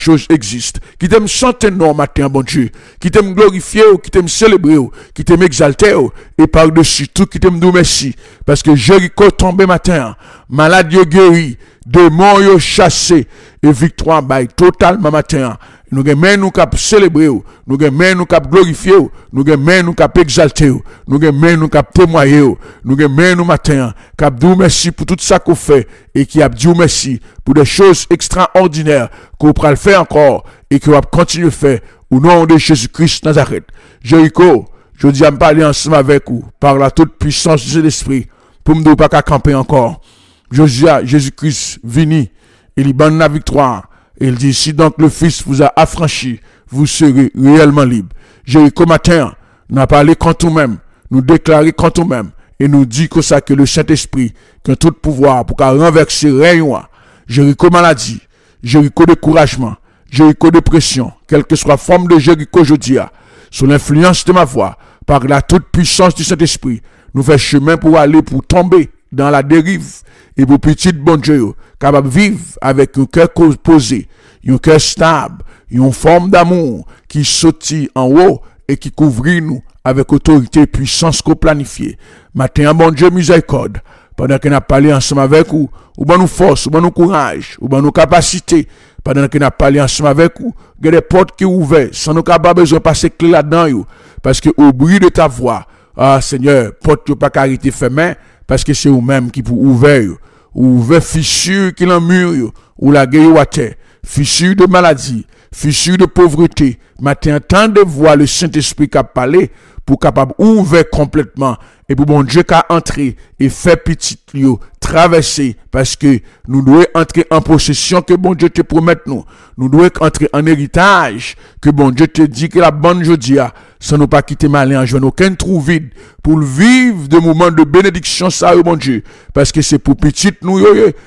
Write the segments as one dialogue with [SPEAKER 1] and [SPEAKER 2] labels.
[SPEAKER 1] chose existe, qui t'aime chanter non matin, bon Dieu, qui t'aime glorifier, qui t'aime célébrer, qui t'aime exalter, et par-dessus tout, qui t'aime nous merci, parce que Jéricho tombé matin, malade yo guéri, démon yo chassé, et victoire bail totalement matin. Nous gagnons nous cap célébrer, nous gagnons nous cap glorifier, nous gagnons nous cap exalter, nous gagnons nous cap témoigner, nous gagnons nous matin, cap dire merci pour tout ça qu'on fait et qui a dit merci pour des choses extraordinaires qu'on pourra le faire encore et qu'on va continuer à faire au nom de Jésus-Christ Nazareth. Jéricho, je dis à me parler ensemble avec vous par la toute puissance de l'Esprit pour me dire pas qu'à camper encore. Je dis à Jésus-Christ, vini, il y donne la victoire. Il dit, si donc le Fils vous a affranchi, vous serez réellement libre. Jéricho matin, nous a parlé contre nous-mêmes, nous déclarer contre nous-mêmes, et nous dit que ça que le Saint-Esprit, qui a tout pouvoir pour renverser règne, Jéricho maladie, Jéricho découragement, Jéricho dépression, quelle que soit la forme de Jéricho aujourd'hui, sous l'influence de ma voix, par la toute puissance du Saint-Esprit, nous fait chemin pour aller, pour tomber dans la dérive, et pour petit bon Dieu, capable de vivre avec un cœur posé, un cœur stable, une forme d'amour qui sortit en haut et qui couvre nous avec autorité et puissance qu'on planifie. Matin, bon Dieu, miséricorde, pendant qu'on a parlé ensemble avec vous, ou bon nous force, ou bon nous courage, ou bon nous capacité, pendant qu'on a parlé ensemble avec vous, il y a des portes qui ouvrent, sans nous pas besoin de passer clé là-dedans, parce que au bruit de ta voix, ah Seigneur, porte pas carité fermée, parce que c'est vous-même qui pour ouvrir, ouvrir fissure qui l'en mur, ou la gueule à terre, fissure de maladie, fissure de pauvreté. Matin, tant de voix le Saint-Esprit qui a parlé, pour capable ouvrir complètement, et pour bon Dieu qui a entré, et fait petit lieu, traverser, parce que nous devons entrer en possession que bon Dieu te promette nous. Nous devons entrer en héritage, que bon Dieu te dit que la bonne jodia, sans nous pas quitter malin en joindre aucun trou vide, pour vivre de moments de bénédiction, ça, bon Dieu, parce que c'est pour petite nous,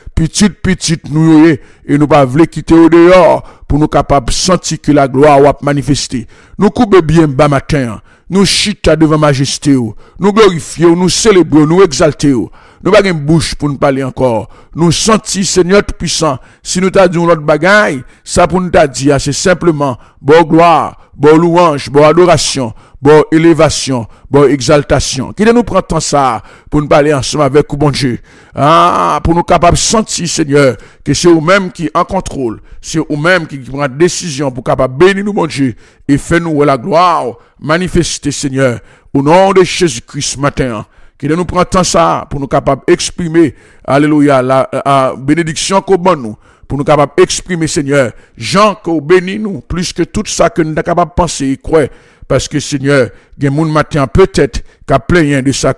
[SPEAKER 1] petite nous, et nous pas voulons quitter au dehors, pour nous capables de sentir que la gloire va manifester. Nous coupons bien bas matin, nous chita devant majesté, nous glorifions, nous célébrons, nous exaltons. Nous n'avons pas une bouche pour nous parler encore. Nous sentons, Seigneur tout-puissant, si nous t'as dit notre bagaille, ça pour nous t'a dit, c'est simplement, bon gloire, bon louange, bon adoration, bon élévation, bon exaltation. Qui nous prend tant ça pour nous parler ensemble avec vous, bon Dieu. Ah, pour nous capables de sentir, Seigneur, que c'est vous-même qui en contrôle, c'est vous-même qui prend décision pour capable bénir nous, bon Dieu, et fait nous la gloire, manifester, Seigneur, au nom de Jésus-Christ matin. Qui nous prend tant ça pour nous capables d'exprimer, alléluia, la bénédiction qu'on donne nous, pour nous capables d'exprimer, Seigneur, Jean qu'on bénit nous, plus que tout ça que nous sommes capables de penser et croire, parce que, Seigneur, il y a des gens matin peut-être qui a plein de ça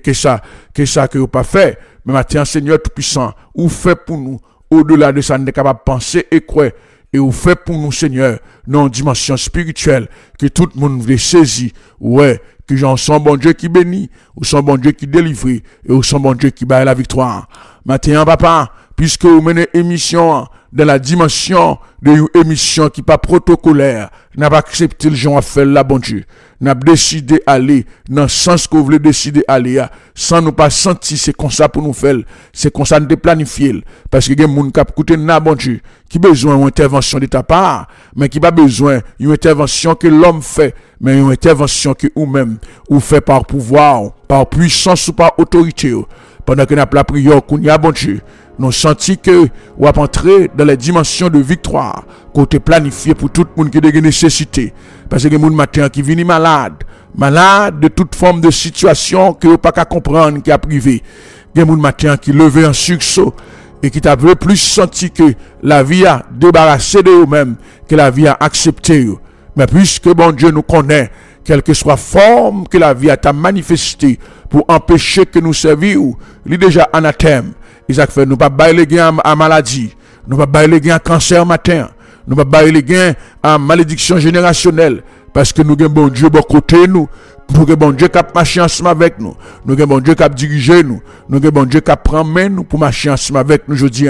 [SPEAKER 1] que ça que vous pas fait, mais matin, Seigneur tout-puissant, ou fait pour nous, au-delà de ça, nous sommes capables de penser et croire, et vous faites pour nous, Seigneur, dans une dimension spirituelle, que tout le monde veut saisir, ouais, que j'en son bon Dieu qui bénit, ou son bon Dieu qui délivre, et ou son bon Dieu qui bat la victoire. Maintenant, papa, puisque vous menez émission dans la dimension de une émission qui pas protocolaire, n'a pas accepté le genre à faire là, bon Dieu. N'a décidé aller dans le sens que vous voulez décider aller, sans nous pas sentir c'est comme ça pour nous faire, c'est comme ça nous planifier, parce que il y a des gens qui écoutent na bon Dieu, qui besoin d'une intervention de ta part, mais qui pas besoin d'une intervention que l'homme fait, mais une intervention que vous-même, vous fait par pouvoir, par puissance ou par autorité. Pendant que nous avons la prière, qu'on y a bon Dieu, nous sentons que vous avez entré dans les dimensions de victoire, côté planifié pour tout le monde qui a des nécessités. Parce que les gens matin qui viennent malade de toute forme de situation que vous pas qu'à comprendre, qui a privé. Les gens matin qui levé en sursaut et qui t'a plus senti que la vie a débarrassé de eux-mêmes, que la vie a accepté. Mais puisque bon Dieu nous connaît, quelle que soit forme que la vie a t'a manifesté pour empêcher que nous servions, il est déjà anathème. Isaac fait, nous pas bailler les gains à maladie, nous pas bailler les gains à cancer matin, nous pas bailler les gains à malédiction générationnelle, parce que nous avons bon Dieu bon côté nous, nous avons bon Dieu qui a marché ensemble avec nous, nous avons bon Dieu qui a dirigé nous, nous avons bon Dieu qui a pris main nous pour marcher ensemble avec nous aujourd'hui.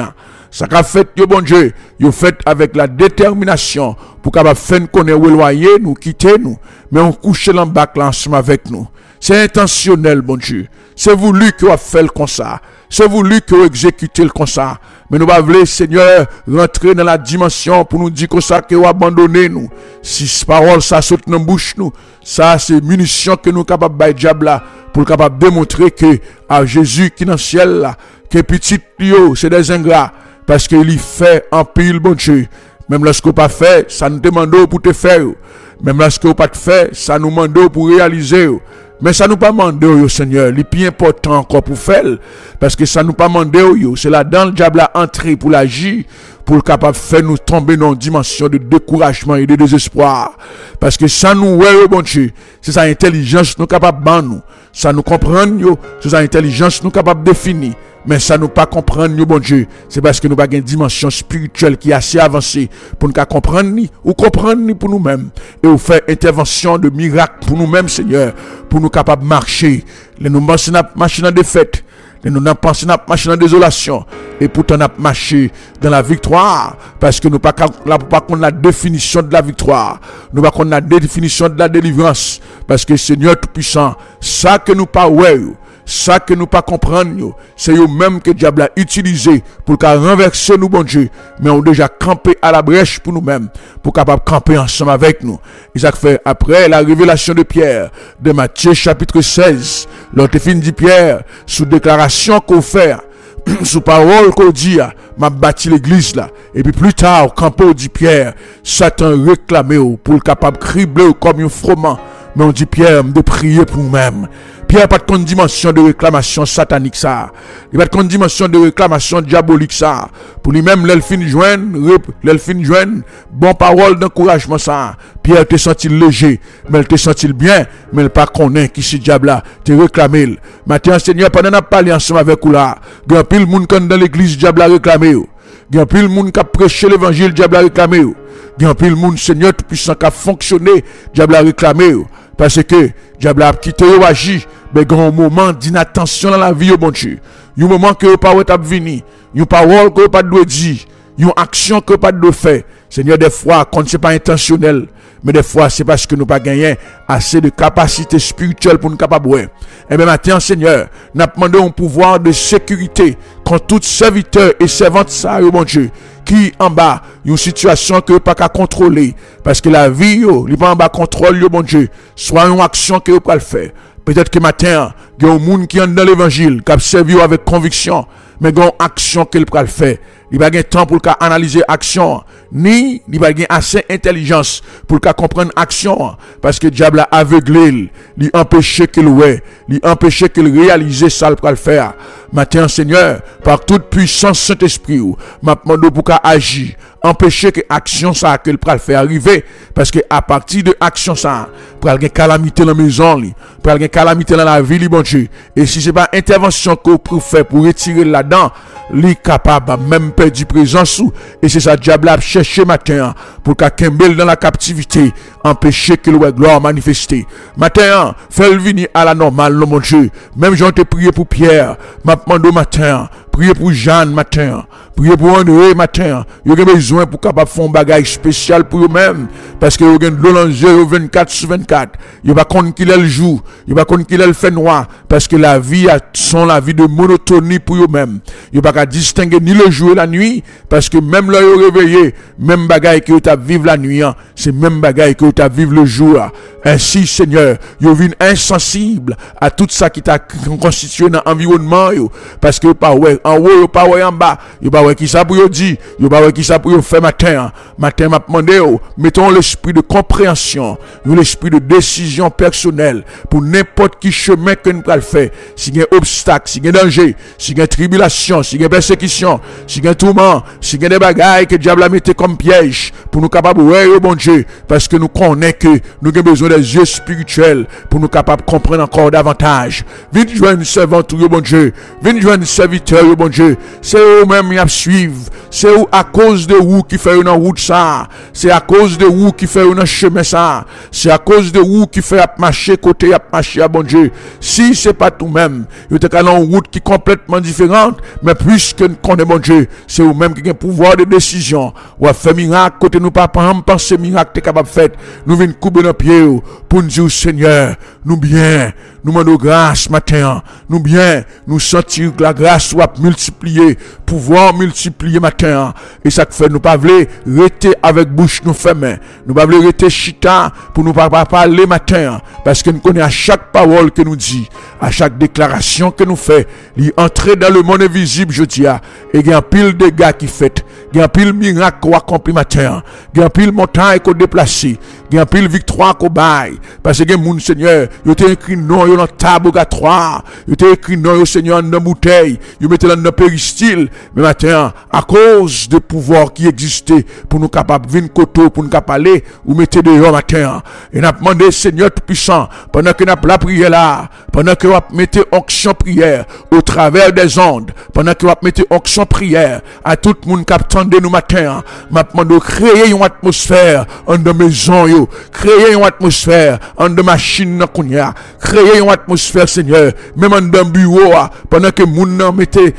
[SPEAKER 1] Ça qu'a fait, yo bon Dieu, yo fait avec la détermination pour capable faire connaître éloigner nous, quitter nous, mais on couche l'embarque là ensemble avec nous. C'est intentionnel, bon Dieu. C'est voulu que vous fait comme ça. C'est voulu que vous exécutez le comme ça. Mais nous va voulu, Seigneur, rentrer dans la dimension pour nous dire comme ça que vous abandonnez nous. Si parole ça saute dans la bouche nous, ça c'est munitions que nous capables de diable là pour capable démontrer que à Jésus qui est dans le ciel là, que petit Lio, c'est des ingrats parce qu'il y fait en pile, bon Dieu. Même lorsque vous pas fait, ça nous demande pour te faire. Même lorsque vous pas fait, ça nous demande pour réaliser. Mais ça nous pas demandé, Seigneur, le plus important encore pour faire, parce que ça nous pas demandé, c'est là-dedans le diable a entré pour l'agir, pour le capable de faire nous tomber dans une dimension de découragement et de désespoir. Parce que ça nous, ouais, bon Dieu, c'est sa intelligence nous capable de nous, ça nous comprendre, c'est sa intelligence nous capable de définir. Mais ça nous pas comprendre, nous, bon Dieu. C'est parce que nous avons une dimension spirituelle qui est assez avancée pour nous comprendre ni ou comprendre ni pour nous-mêmes. Et nous faire intervention de miracle pour nous-mêmes, Seigneur, pour nous capables de marcher. Nous pensons à marcher dans la défaite. Nous pensons à marcher dans la désolation. Et pourtant, nous marcher dans la victoire. Parce que nous pas connaître la définition de la victoire. Nous pas connaître la définition de la délivrance. Parce que Seigneur Tout-Puissant, ça que nous pas ouais. Ça que nous pas comprendre, c'est eux même que le diable a utilisé pour renverser nous, bon Dieu. Mais on déjà campé à la brèche pour nous-mêmes, pour capable camper ensemble avec nous. Et ça fait après la révélation de Pierre, de Matthieu chapitre 16, l'autre fin dit Pierre, sous déclaration qu'on fait, sous parole qu'on dit, m'a bâti l'église là. Et puis plus tard, quand on dit Pierre, Satan réclamé pour le capable cribler comme un froment. Mais on dit Pierre, de prier pour nous-mêmes. Pierre n'a pas de dimension de réclamation satanique ça. Il n'a pas de dimension de réclamation diabolique ça. Pour lui-même, l'elfine joigne, bon parole d'encouragement ça. Pierre te senti léger, mais il te senti bien, mais il pas connaît qui c'est diable là, te réclamé. Maintenant, Seigneur, pendant qu'on parlé ensemble avec vous là, il y a pile monde dans l'église diable a réclamé. Il y a pile monde qui a prêché l'évangile diable a réclamé. Il y a pile monde Seigneur Tout-Puissant qui a fonctionné diable a réclamé. Parce que diable a quitté ou agi, mais il y a un moment d'inattention dans la vie, bon Dieu. Il y a un moment que vous pas venir, il y a une parole que vous pas de dire, il y a une action que vous pas de faire. Seigneur, des fois, quand ce n'est pas intentionnel, mais des fois, c'est parce que nous pas gagné assez de capacité spirituelle pour nous capables. Et bien maintenant, Seigneur, nous avons demandé un pouvoir de sécurité contre tout serviteur et servante, ça, bon Dieu, qui en bas, une situation que vous pas qu'à contrôler. Parce que la vie, il pas en bas contrôle, bon Dieu. Soit une action que vous pouvez le faire. Peut-être que matin, il y a un monde qui est dans l'évangile, qui a servi avec conviction, mais il y a une action qu'il peut le faire. Il n'y a pas de temps pour analyser l'action, ni il n'y a pas assez d'intelligence pour comprendre l'action, parce que le diable a aveuglé, il empêche qu'il ouais, il empêche qu'il réalise ça pour le faire. Maintenant, Seigneur, par toute puissance Saint-Esprit, m'a demandé pour agir, empêcher que l'action ça que le pral faire arriver, parce que à partir de l'action ça, pral gen calamité dans la maison, pral gen calamité dans la vie, bon Dieu. Et si c'est pas intervention que vous pouvez faire pour retirer là-dedans, li capable même perdre présence et c'est ça diable a cherché matin pour qu'a Kembel dans la captivité empêcher que le gloire manifester matin fait venir à la normale mon Dieu. Même j'en te prié pour Pierre, m'a demandé matin, prier pour Jeanne matin, prier pour André matin. Vous avez besoin pour capable faire un bagage spécial pour eux-mêmes parce que vous avez de l'enjeu 24/24. Vous pas compte qu'il est le jour, vous pas compte qu'il est le fait noir parce que la vie a son la vie de monotonie pour eux-mêmes. Vous pas distinguer ni le jour et la nuit parce que même là vous réveillé, même bagage que vous vivre la nuit, c'est même bagage que vous vivre le jour. Ainsi Seigneur, vous vient insensible à tout ça qui t'a constitué dans l'environnement parce que pas ouais en haut pas ouais en bas, vous pas ouais qui ça pour vous dire, vous pas ouais qui ça pour vous faire matin m'a demandé mettons l'esprit de compréhension, l'esprit de décision personnelle pour n'importe qui chemin que nous allons faire. Si il y a obstacle, si il y a danger, si il y a tribulation, si il y a persécution, si il y a tourment, si il y a des bagailles que le diable a mis comme piège pour pour nous capables ouais bon Dieu parce que nous connaissons que nous avons besoin des yeux spirituels pour nous capables de comprendre encore davantage. Venez joindre servante bon Dieu, venez joindre serviteur bon Dieu, c'est eux même qui suivent, c'est eux à cause de vous qui fait une route ça, c'est à cause de vous qui fait un chemin ça, c'est à cause de vous qui fait marcher côté à marcher à bon Dieu. Si c'est pas tout même, vous êtes dans une route qui est complètement différente, mais puisque nous connaissons bon Dieu, c'est vous même qui avez pouvoir de décision. Ou à faire miracle côté nous pas penser miracle t'es capable de faire. Nous venons couper nos pieds pour nous dire Seigneur, nous bien, nous demandons grâce matin, nous bien, nous sentir que la grâce soit multipliée, pouvoir multiplier matin. Et ça fait nous pas vouloir rester avec bouche nous fermée, nous pas vouloir rester chita pour nous pas parler matin, parce que nous connaissons à chaque parole que nous dit, à chaque déclaration que nous fait, il entrer dans le monde invisible je dis et il y a un pile de gars qui fait, il y a un pile miracle qu'on accomplit matin, il y a un pile montagne qu'on déplace, il y a un pile victoire qu'on baille, parce que mon Seigneur, il t'a écrit non dans table obligatoire, il t'a écrit non au Seigneur dans bouteille, il mettait dans péristyle, mais matin à cause de pouvoir qui existait pour nous capables de venir côté pour nous capables aller ou mettez dehors matin, et n'a demandé Seigneur tout puissant pendant que n'a la prière là, pendant que vous mettez onction prière au travers des ondes, pendant que vous mettez onction prière à tout le monde qui attendait nous matin, m'a demandé créer une atmosphère en de maison yo, créer une atmosphère en de machine kounya, créer une atmosphère Seigneur, même en de bureau pendant que moun mettez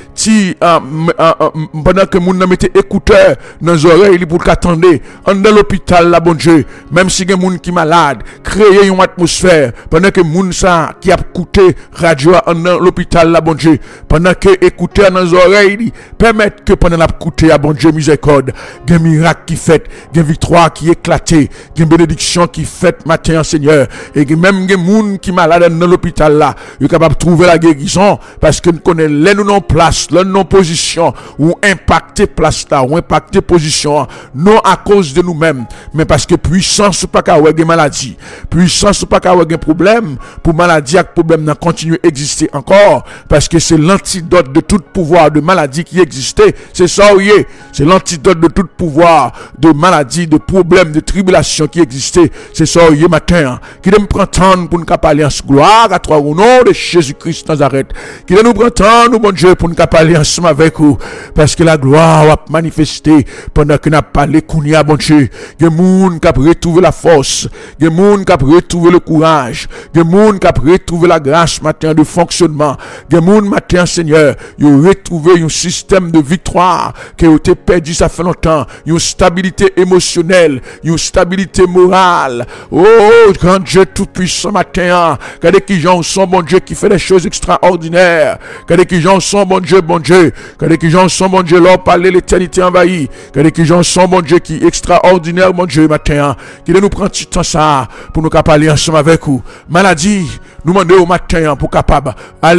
[SPEAKER 1] pendant que moun mettez écouteur dans les oreilles pour qu'attendre en de l'hôpital là bon Dieu, même si il y a moun qui malade, créer une atmosphère pendant que moun ça qui a écouté radio dans l'hôpital là bon Dieu, pendant que écouter dans les oreilles permettre que pendant la écouter à bon Dieu miséricorde, il y a un miracle qui fait, il y a une victoire qui éclaté, il y a une bénédiction qui fait matin Seigneur, et même il y a moun qui malade dans l'hôpital là, il est capable de trouver la guérison parce que nous connaissons les non place, les non position ou impacter place là, ou impacter position non à cause de nous-mêmes, mais parce que puissance ou pas qu'à avoir des maladies, puissance ou pas qu'à avoir des problèmes, pour maladie et problème n'a continué à exister encore, parce que c'est l'antidote de tout pouvoir de maladie qui existait, c'est ça oui, c'est l'antidote de tout pouvoir de maladie, de problème, de tribulation qui existait, c'est ça oui matin, qui nous prend temps pour nous parler en gloire à toi au nom de Jésus-Christ Nazareth, qui nous prend temps nous bon Dieu pour nous parler ensemble avec vous, parce que la gloire va manifester pendant que nous parlé kounia bon Dieu, il y a moun qui a retrouvé la force, il y a moun qui a retrouvé le courage, il y a moun qui a retrouvé la grâce matin de fonctionnement, il y a moun matin Seigneur, il a retrouvé un système de victoire qui a été perdu ça fait longtemps, une stabilité émotionnelle, une stabilité morale. Oh grand Dieu tout puissant matin, regardez qui gens sont bon Dieu qui fait des choses extraordinaires, regardez qui gens sont bon Dieu, regardez qui gens sont bon Dieu, leur parler l'éternité envahie, regardez qui gens sont bon Dieu qui est extraordinaire mon Dieu matin, qui nous prend du temps ça pour nous parler ensemble avec vous. Maladie, nous demandons au matin pour capable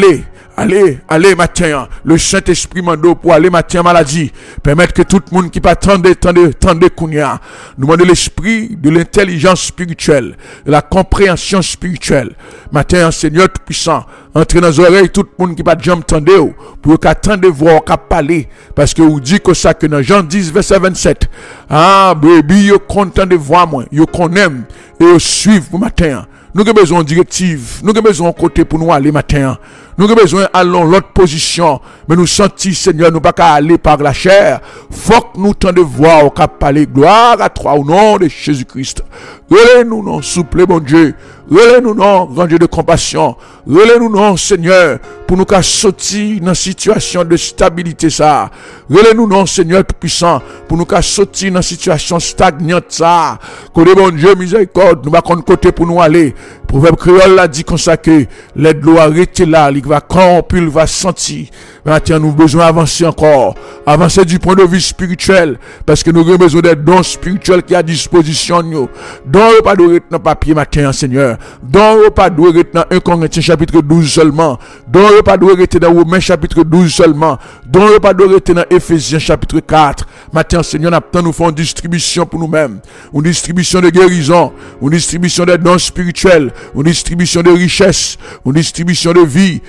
[SPEAKER 1] Allez matin, le Saint-Esprit mando pour aller matin maladie, permettre que tout le monde qui pas tendre kounya, nous demande l'esprit de l'intelligence spirituelle, de la compréhension spirituelle. Matin, Seigneur tout puissant, entre dans les oreilles tout le monde qui pas jamais tendre pour qu'attendre voir qu'à parler, parce que vous dit que ça que dans Jean 10 verset 27, baby yo content de voir moi, yo connaît et yo suivre pour matin. Nous avons besoin de directive, nous avons besoin de côté pour nous aller matin. Nous avons besoin d'aller dans l'autre position, mais nous sentons, Seigneur, nous pas qu'à aller par la chair. Faut que nous tentons de voir au cap parler gloire à toi au nom de Jésus-Christ. Relais-nous non, souple, bon Dieu. Relais-nous non, grand Dieu de compassion. Relais-nous non, Seigneur, pour nous qu'à sortir dans une situation de stabilité ça. Relais-nous non, Seigneur tout-puissant, pour nous qu'à sortir dans une situation stagnante ça. Côté bon Dieu, miséricorde, nous pas qu'on côté pour nous aller. Proverbe créole l'a dit comme ça que l'aide doit arrêter là, il va corrompre, il va sentir. Maintenant, nous avons besoin d'avancer encore. Avancer du point de vue spirituel, parce que nous avons besoin des dons spirituels qui à disposition nous. Dons pas de dans papier matin, Seigneur. Dons pas de dans 1 Corinthiens chapitre 12 seulement. Dons pas de dans Romains chapitre 12 seulement. Dons pas de dans Éphésiens chapitre 4. Matin, Seigneur, nous faisons une distribution pour nous-mêmes. Une distribution de guérison, une distribution des dons spirituels, une distribution de richesse, une distribution de vie,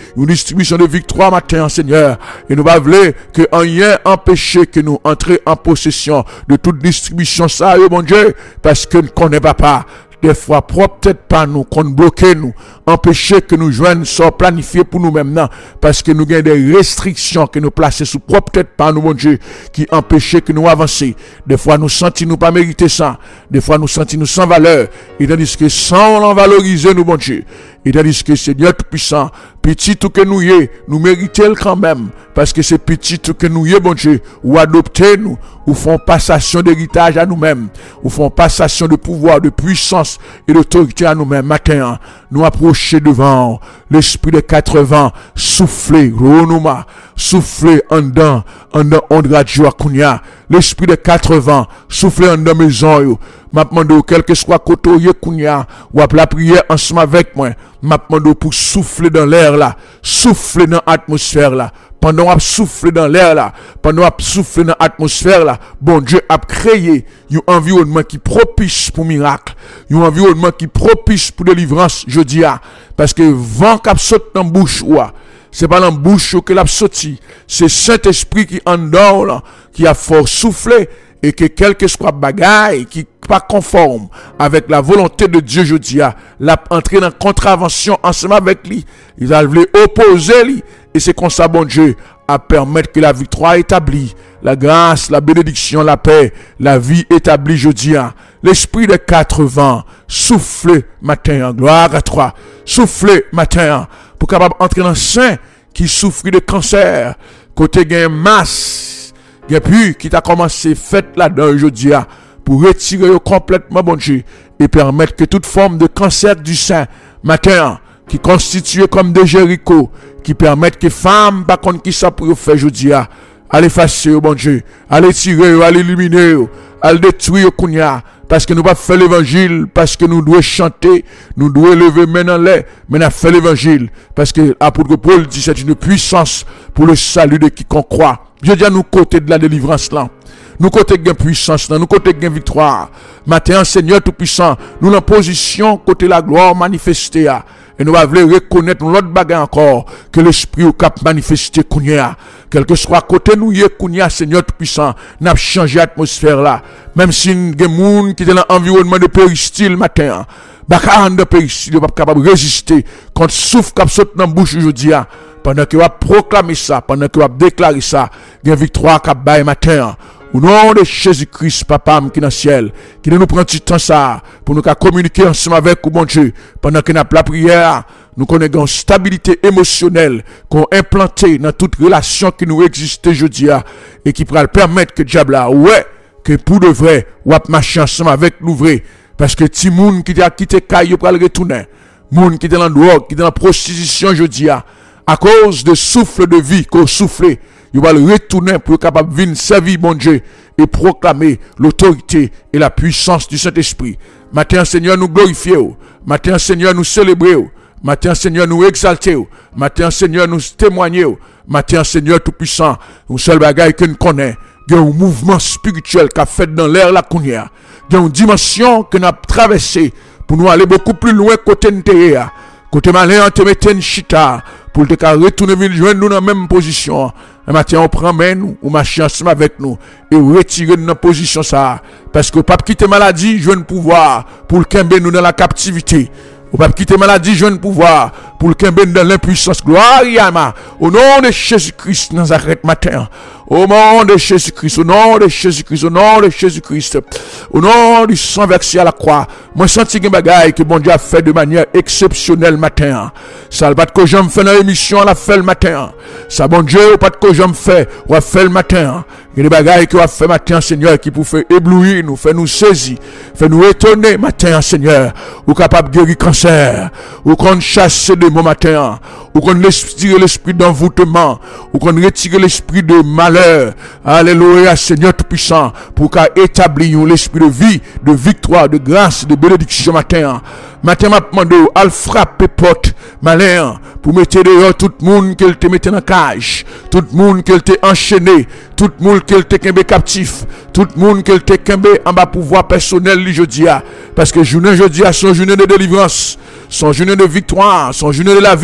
[SPEAKER 1] une distribution de victoire matin, Seigneur. Et nous va vouloir que rien empêche que nous entrions en possession de toute distribution, ça, bon Dieu, parce que nous ne connaissons pas. Des fois, peut-être pas nous, qu'on bloque nous, empêcher que nous joignent, soit planifiés pour nous-mêmes, non, parce que nous avons des restrictions que nous plaçons sous peut-être pas nous, mon Dieu, qui empêchent que nous avancer. Des fois, nous sentons nous pas mériter ça. Des fois, nous sentons nous sans valeur. Et tandis que sans l'en valoriser, nous, mon Dieu. Et tandis que Seigneur Tout-Puissant, petit tout que nous y est, nous méritons quand même, parce que c'est petit tout que nous y est, bon Dieu, ou adopter nous, ou font passation d'héritage à nous-mêmes, ou font passation de pouvoir, de puissance et d'autorité à nous-mêmes. Matin, nous approcher devant l'esprit des 80, souffler, Ronoma, souffler en dedans, on radio à Kounia, l'esprit des 80, souffler en dedans maison, m'a demandé quel que soit côté Kounia, ou après la prière ensemble avec moi, m'a demandé pour souffler dans l'air là, souffler dans l'atmosphère là, pendant qu'on souffle dans l'air là, pendant qu'on souffle dans l'atmosphère là, bon Dieu a créé un environnement qui propice pour miracle, un environnement qui propice pour délivrance, je dis parce que vent qui saute dans la bouche, c'est pas dans la bouche que l'a sorti, c'est Saint-Esprit qui en dehors là, qui a fort soufflé, et que quel que soit bagaille qui pas conforme avec la volonté de Dieu, je dis, l'a entré dans contravention ensemble avec lui, il a voulu opposer lui, et c'est comme ça, bon Dieu, à permettre que la victoire établie, la grâce, la bénédiction, la paix, la vie établie, je dis, l'esprit des 80, soufflez matin, gloire à toi, soufflez matin, pour capable entrer dans le sein qui souffre de cancer, côté gain masse, gain puis qui t'a commencé fait là-dedans, je dis, pour retirer complètement, bon Dieu, et permettre que toute forme de cancer du sein, matin, qui constitue comme de Jéricho, qui permettent que femmes, par contre, qui ça pour faire, je dis, allez effacer, bon Dieu, allez tirer, allez éliminer, allez détruire, parce que nous pas faire l'évangile, parce que nous devons chanter, nous devons lever main en l'air, mais nous fait l'évangile, parce que l'apôtre Paul dit, c'est une puissance pour le salut de quiconque croit. Je dis à nous côté de la délivrance là. Nous côté de puissance là, nous côté de victoire. Matin, Seigneur Tout-Puissant, nous en position côté la gloire manifestée. Et nous allons reconnaître l'autre bagarre encore, que l'esprit au cap manifesté Kounia. Quel que soit côté nous y est Kounia, Seigneur Tout-Puissant, n'a changé l'atmosphère là. Même si il y a des gens qui sont dans l'environnement de péristyle matin, bagarre de péristyle, pas capable de résister contre souffle qui saute dans la bouche aujourd'hui. Pendant que vous proclamez ça, pendant que vous déclarez ça, il y a une victoire qui a matin. Au nom de Jésus-Christ, Papa qui est dans le ciel, qui nous prend du temps ça, pour nous communiquer ensemble avec vous, mon Dieu, pendant que nous avons la prière, nous connaissons une stabilité émotionnelle qu'on a implantée dans toute relation qui nous existe aujourd'hui, et qui pourra permettre que diable là, que pour de vrai, ou marcher ensemble avec nous vrai, parce que ti moun qui a quitté Kayo pour le retourner, moun qui est dans le drogue, qui est dans la prostitution aujourd'hui, à cause de souffle de vie qu'on souffle, il va le retourner pour être capable de venir servir mon Dieu et proclamer l'autorité et la puissance du Saint-Esprit. Matin, Seigneur, nous glorifions. Matin, Seigneur, nous célébrons. Matin, Seigneur, nous exaltons. Matin, Seigneur, nous témoignons. Matin, Seigneur Tout-Puissant, un seul bagage que nous connaissons. Il y a un mouvement spirituel qui a fait dans l'air la Kounia. Il y a une dimension que nous avons traversée pour nous aller beaucoup plus loin côté Ntéa. Côté malin, te mette une chita pour te retourner venir joindre nous dans la même position. Un matin, on prend main nous, ou marcher ensemble avec nous, et retirer de notre position ça. Parce que pas quitter maladie, joindre pouvoir pour le camber nous dans la captivité. Ou pas quitter maladie, joindre pouvoir pour le camber dans l'impuissance. Gloire à au nom de Jésus-Christ, Nazareth matin. Au nom de Jésus-Christ, au nom de Jésus-Christ, au nom de Jésus-Christ, au nom du sang versé à la croix, moi senti un bagage que bon Dieu a fait de manière exceptionnelle matin. Ça le pas que j'aime faire dans l'émission, l'a fait le matin. Ça bon Dieu, pas que j'aime faire, on a fait le matin. Il y a des bagages que on a fait matin, Seigneur, qui pour faire éblouir nous, faire nous saisir, faire nous étonner matin, Seigneur, ou capable de guérir cancer, ou qu'on chasse des mots matin, ou qu'on retire l'esprit d'envoûtement, ou qu'on retire l'esprit de malheur. Alléluia, Seigneur Tout-Puissant, pour qu'à établir l'esprit de vie, de victoire, de grâce, de bénédiction matin. Matin, m'a demandé, al frappe porte, malin, pour mettre dehors tout le monde qu'elle te mette dans la cage, tout le monde qu'elle te enchaîné, tout le monde qu'elle te kembe captif, tout le monde qu'elle te kembe en bas pouvoir personnel, li jeudi a. Parce que journée jeudi a son journée de délivrance, son journée de victoire, son journée de la vie.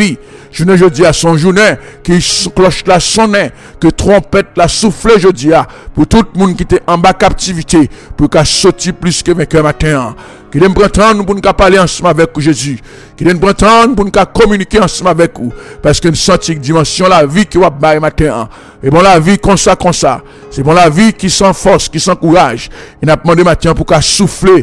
[SPEAKER 1] Journée jeudi à son journée, qui cloche la sonne, que trompette la souffle jeudi à, pour tout le monde qui était en bas captivité, pour qu'à sortir plus que vainqueur matin. Qui nous prend pour nous parler ensemble avec Jésus. Qui nous prend pour nous communiquer ensemble avec vous. Parce que nous sentons une dimension la vie qui va bailler matin. Et bon la vie comme ça. C'est bon la vie qui sans force, qui sans courage. Il a demandé matin pour qu'à souffler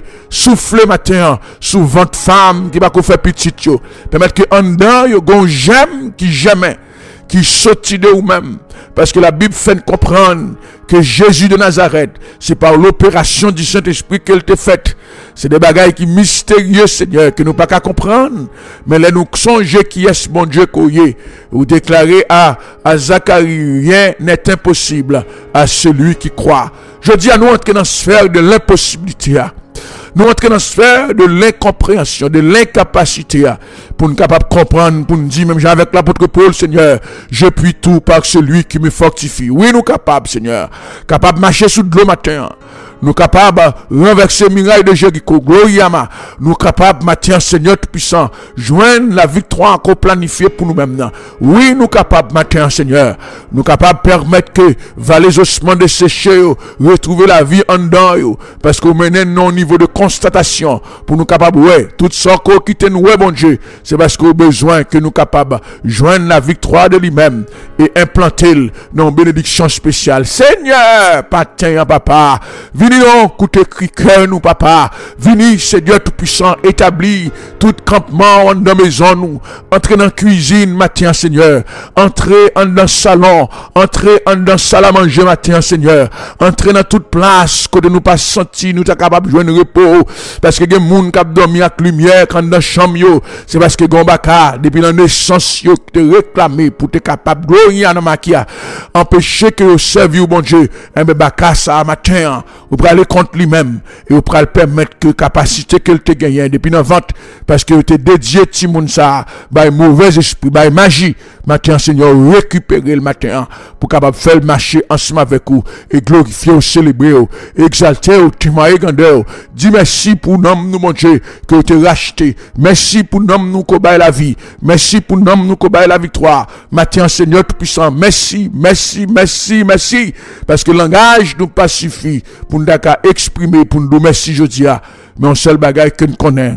[SPEAKER 1] matin sous ventre femme qui va faire petit yo. Permettre que en dedans yo gon j'aime qui jamais qui sortit de vous-même. Parce que la Bible fait comprendre que Jésus de Nazareth, c'est par l'opération du Saint-Esprit qu'elle t'a faite. C'est des bagailles qui mystérieux, Seigneur, que nous pas qu'à comprendre. Mais là, nous songeons qui est mon Dieu qu'on y est. Vous déclarez à Zacharie, rien n'est impossible à celui qui croit. Je dis à nous entrer dans la sphère de l'impossibilité. Nous entrons dans la sphère de l'incompréhension, de l'incapacité, pour nous capables de comprendre, pour nous dire, même avec l'apôtre Paul, Seigneur, je puis tout par celui qui me fortifie. Oui, nous capables, Seigneur, capables de marcher sous de l'eau matin. Nous capables de renverser les murailles de Jéricho. Gloriama. Nous capables, matin, Seigneur tout-puissant, joindre la victoire qu'on planifie pour nous-mêmes. Oui, nous capables, matin, Seigneur. Nous capables de permettre que les ossements desséchés retrouver la vie en dedans. Parce que nous menons au niveau de constatation pour nous capables, ouais, tout ça qu'on quitte nous, ouais, bon Dieu. C'est parce qu'on a besoin que nous capables de joindre la victoire de lui-même et implanter dans une bénédiction spéciale. Seigneur, patin, papa, venez donc, écoutez, cœur nous, papa. Venez, Seigneur tout-puissant, établir tout campement dans la maison, nous. Entrez dans la cuisine, matin, Seigneur. Entrez dans le salon. Entrez dans la salle à manger, matin, Seigneur. Entrez dans toute place, que nous pas senti, nous sommes capables de jouer un repos. Parce que les gens qui ont dormi avec lumière, quand dans la chambre, c'est parce que Gombaka, depuis la naissance, ils te réclamé pour être capable de gloire dans ma kia. Empêcher que vous serviez au bon Dieu. Un baka, ça, matin, vous pouvez aller contre lui-même et vous pouvez permettre que capacité qu'elle te gagne depuis la vente parce que vous êtes dédié Timoun ça by mauvais esprit by magie matin Seigneur récupérer le matin pour capable faire le marché ensemble avec vous et glorifier célébrer exalter témoigner grandeur dis merci pour nom nous mon Dieu que vous t'es racheté merci pour nom nous qu'on baille la vie merci pour nom nous qu'on baille la victoire matin Seigneur tout puissant merci parce que le langage nous pas suffit pour nous exprimer pour nous dire merci je dis mais un seul bagage que nous connaissons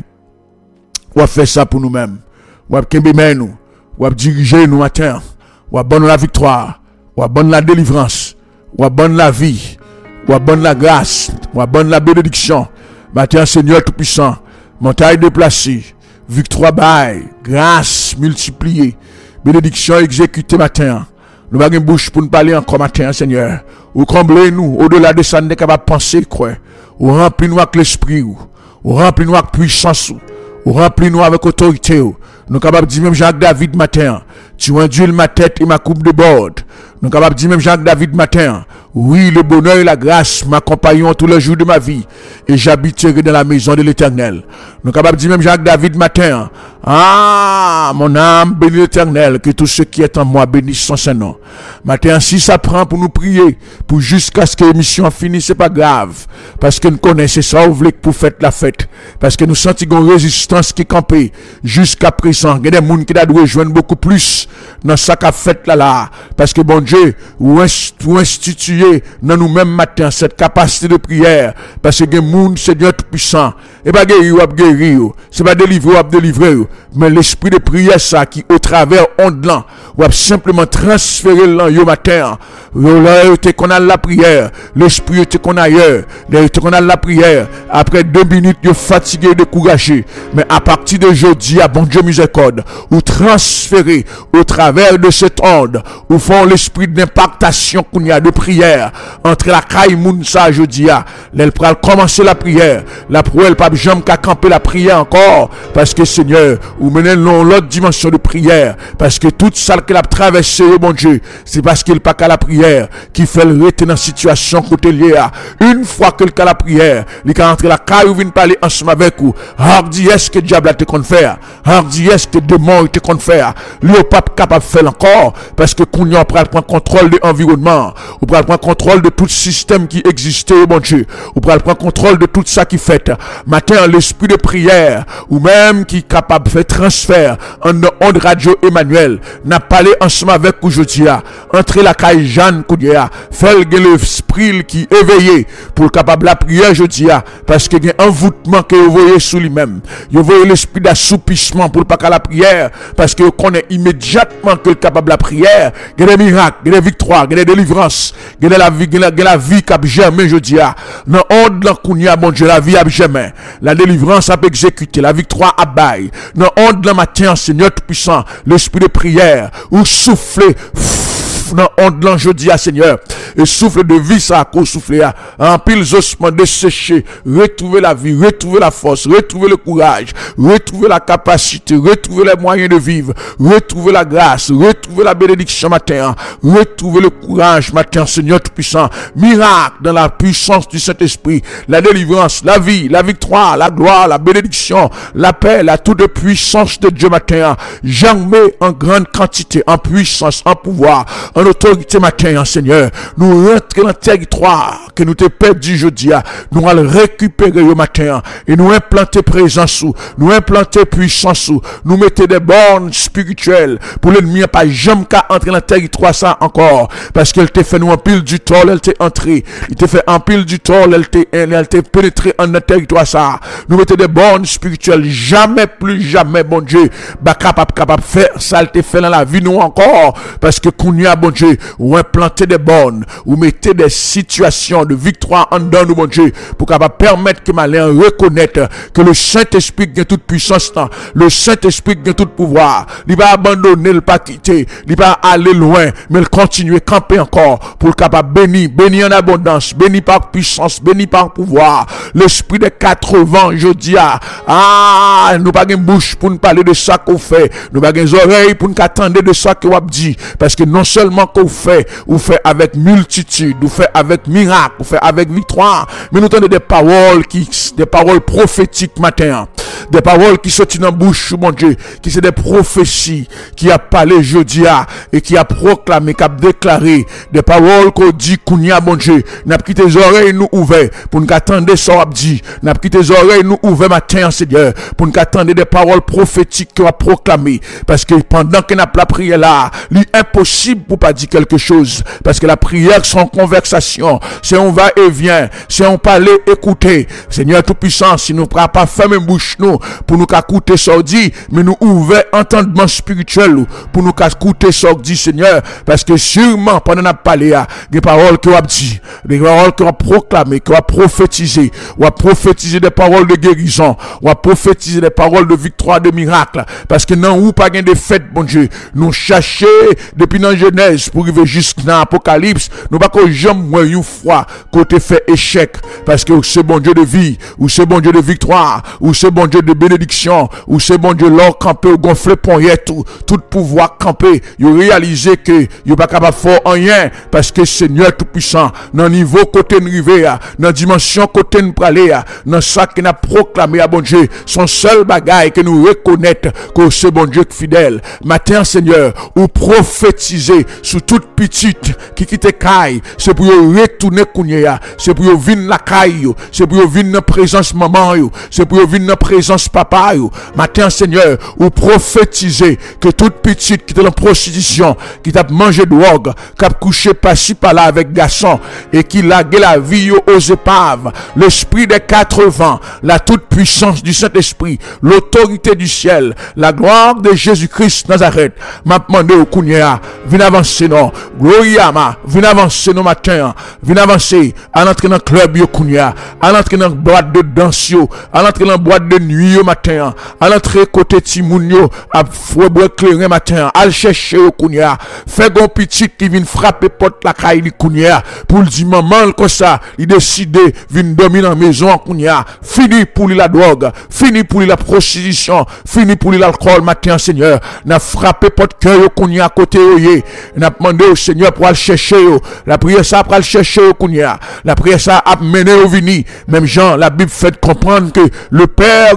[SPEAKER 1] on va faire ça pour nous-mêmes on va kembe nous on va diriger nous matin on va bonne la victoire on va bonne la délivrance on va bonne la vie on va bonne la grâce on va bonne la bénédiction matin Seigneur tout puissant montagne déplacée victoire bail grâce multipliée bénédiction exécutée matin nous avons une bouche pour nous parler encore matin, Seigneur. Ou comblez nous, au-delà de ça, nous sommes capables de penser, quoi. Ou remplis nous avec l'esprit, ou remplis nous avec puissance, ou remplis nous avec autorité. Nous sommes capables de dire même Jacques David matin, tu induis ma tête et ma coupe de bord. Nous sommes capables de dire même Jacques David matin, oui, le bonheur et la grâce m'accompagneront tous les jours de ma vie, et j'habiterai dans la maison de l'Éternel. Nous sommes capables de dire même Jacques David matin, ah, mon âme bénit l'Éternel, que tout ce qui est en moi bénisse son Saint-Nom. Matin, si ça prend pour nous prier, pour jusqu'à ce que l'émission finisse, c'est pas grave. Parce que nous connaissons ça, vous voulez pour faire la fête. Parce que nous sentons une résistance qui campe jusqu'à présent. Il y a des gens qui doivent rejoindre beaucoup plus dans ça qu'a fait là. Parce que bon Dieu, vous instituez dans nous-mêmes matin cette capacité de prière. Parce que il y a des gens, Seigneur tout-puissant, et pas guérir ou guérir, c'est pas délivrer ou délivrer. Mais l'esprit de prière ça qui au travers onde ou simplement transférer l'an yo matin là qu'on a la prière l'esprit était qu'on a ailleurs qu'on a la prière après 2 minutes yo fatigué découragé mais à partir de jeudi à bon Dieu miséricorde ou transférer au travers de cette onde ou font l'esprit d'impactation qu'on y a de prière entre la caille moun ça jeudi a elle pral commencer la prière la prouelle pas jamais qu'à camper la prière encore parce que Seigneur ou mener l'autre dimension de prière parce que toute salle qu'elle a traversé bon Dieu c'est parce qu'il pas qu'à la prière qui fait le rester dans situation côté lié une fois que le cas la prière il peut entrer la caille ou vient parler ensemble avec vous hardiesse Hardiesse que diable a te qu'on faire. Hardiesse que démon te qu'on faire. Lui au pas capable de faire encore. Parce que qu'on y a prend contrôle de l'environnement. Ou prend contrôle de tout système qui existait, mon Dieu. Ou prend contrôle de tout ça qui fait. Matin, l'esprit de prière. Ou même qui est capable de faire transfert en onde radio Emmanuel. N'a parlé ensemble avec aujourd'hui. Entrer la caille Jeanne Koudia. Faire l'esprit qui est éveillé. Pour capable la prière aujourd'hui. Parce qu'il y a un envoûtement que vous voyez sous lui-même. Vous voyez l'esprit d'assoupissement pour pas qu'à la prière. Parce que vous connaissez immédiatement que le capable de la prière. Il y a des miracles, il y a des victoires, il y a des délivrances. Il y a la vie qui a jamais, je dis. Dans l'ordre de la kounia, bon Dieu, la vie a jamais. La délivrance a exécuté, la victoire a bail. Dans l'ordre de la matin, Seigneur tout-puissant, l'esprit de prière, ou souffler, dans onde là jeudi à Seigneur et souffle de vie ça qu'on souffler en pile ossements desséchés, retrouver la vie, retrouver la force, retrouver le courage, retrouver la capacité, retrouver les moyens de vivre, retrouver la grâce, retrouver la bénédiction matin, retrouver le courage matin, Seigneur tout puissant, miracle dans la puissance du Saint-Esprit, la délivrance, la vie, la victoire, la gloire, la bénédiction, la paix, la toute puissance de Dieu matin, jamais en grande quantité, en puissance, en pouvoir, en autorité matin, Seigneur, nous rentrons dans le territoire que nous te perdu jeudi, nous allons récupérer le matin et nous implanter présence sous, nous implanter puissance sous, nous mettre des bornes spirituelles pour l'ennemi pas jamais qu'à entrer dans le territoire ça encore, parce qu'elle t'a fait nous en pile du tort, elle t'est entrée, il t'a fait en pile du tort, elle t'est pénétré en notre territoire ça, nous mettons des bornes spirituelles, jamais plus jamais, bon Dieu, capable faire ça, elle t'a fait dans la vie nous encore, parce que qu'on y a bon Dieu, ou implanter des bornes, ou mettez des situations de victoire en dedans nous, mon Dieu, pour capable permettre que malin reconnaître que le Saint-Esprit a toute puissance, le Saint-Esprit a tout pouvoir, il va abandonner, il va pas quitter, il va aller loin, mais il continue, camper encore, pour capable bénir en abondance, béni par puissance, béni par pouvoir, l'esprit des 80, je dis, nous pas une bouche pour nous parler de ça qu'on fait, nous pas une oreille pour nous attendre de ça qu'on a dit, parce que non seulement qu'on fait, ou fait avec multitude, ou fait avec miracle, ou fait avec victoire, mais nous entendons des paroles prophétiques matin, des paroles qui sortent dans la bouche, mon Dieu, qui sont des prophéties, qui a parlé jeudi, et qui a proclamé, qui a déclaré, des paroles qu'on dit, qu'on y a, mon Dieu, n'a quitté les oreilles nous ouvertes, pour nous attendre ça qu'on a dit, n'a quitté les oreilles nous ouvertes matin, Seigneur, pour nous attendre des paroles prophétiques qu'on a proclamées, parce que pendant qu'on a la prière là, l'impossible pour pas dire quelque chose, parce que la prière c'est en conversation, c'est on va et vient, c'est on parler, écouter, Seigneur tout-puissant, si nous ne pourrons pas fermer bouche nous, pour nous écouter ça dit, mais nous ouvrir entendement spirituel, pour nous écouter ça dit, Seigneur, parce que sûrement, pendant qu'on a parlé, des paroles qu'on a dit, des paroles qu'on a proclamées, qu'on a prophétisé, on a prophétisé des paroles de guérison, on a prophétisé des paroles de victoire, de miracle, parce que non, ou pas gain de fête, bon Dieu, nous chercher depuis dans Genèse pour arriver jusqu'à l'Apocalypse, nous pas que jamais une fois côté fait échec, parce que c'est bon Dieu de vie, ou c'est bon Dieu de victoire, ou c'est bon Dieu de bénédiction, ou c'est bon Dieu l'or campé ou gonflé poignet, tout pouvoir camper, vous réalisez que vous pas capable de faire rien, parce que Seigneur tout puissant, dans niveau côté rivé, dans dimension côté nous praler, dans ça qu'il a proclamé à bon Dieu, son seul bagage que nous reconnaître que c'est bon Dieu fidèle. Matin Seigneur, ou prophétiser sur toute petite qui quitte caille, c'est pour retourner kounya, c'est pour venir la caille, c'est pour venir dans présence maman, c'est pour venir dans présence papa. Matin Seigneur, ou prophétiser que toute petite qui est dans prostitution, qui t'a mangé de drogue, qui a couché par-ci par-là avec garçon et qui lague la vie aux épaves, l'esprit des 80, la toute puissance du Saint-Esprit, l'autorité du ciel, la gloire de Jésus-Christ Nazareth, m'a demandé au kounya, viens avancer non, gloria ma, viens avancer non matin, viens avancer, à l'entrée dans le club yo kounya, à l'entrée dans boîte de danse yo, à l'entrée dans boîte de nuit yo matin, à l'entrée côté timoun yo, à fouet clairin matin, à le chercher au kounya, fait gon petit qui vient frapper porte la caille di kounya, pour le dire maman comme ça, il décide vient dormir dans la maison kounya, fini pour lui la drogue, fini pour lui la prostitution, fini pour lui l'alcool matin Seigneur, n'a frappé porte cœur yo kounya à côté yo, n'a demandé au Seigneur pour aller chercher yo, la prière ça pour aller chercher yo kounya, la prière ça a mené au vini, même Jean, la Bible fait comprendre que le Père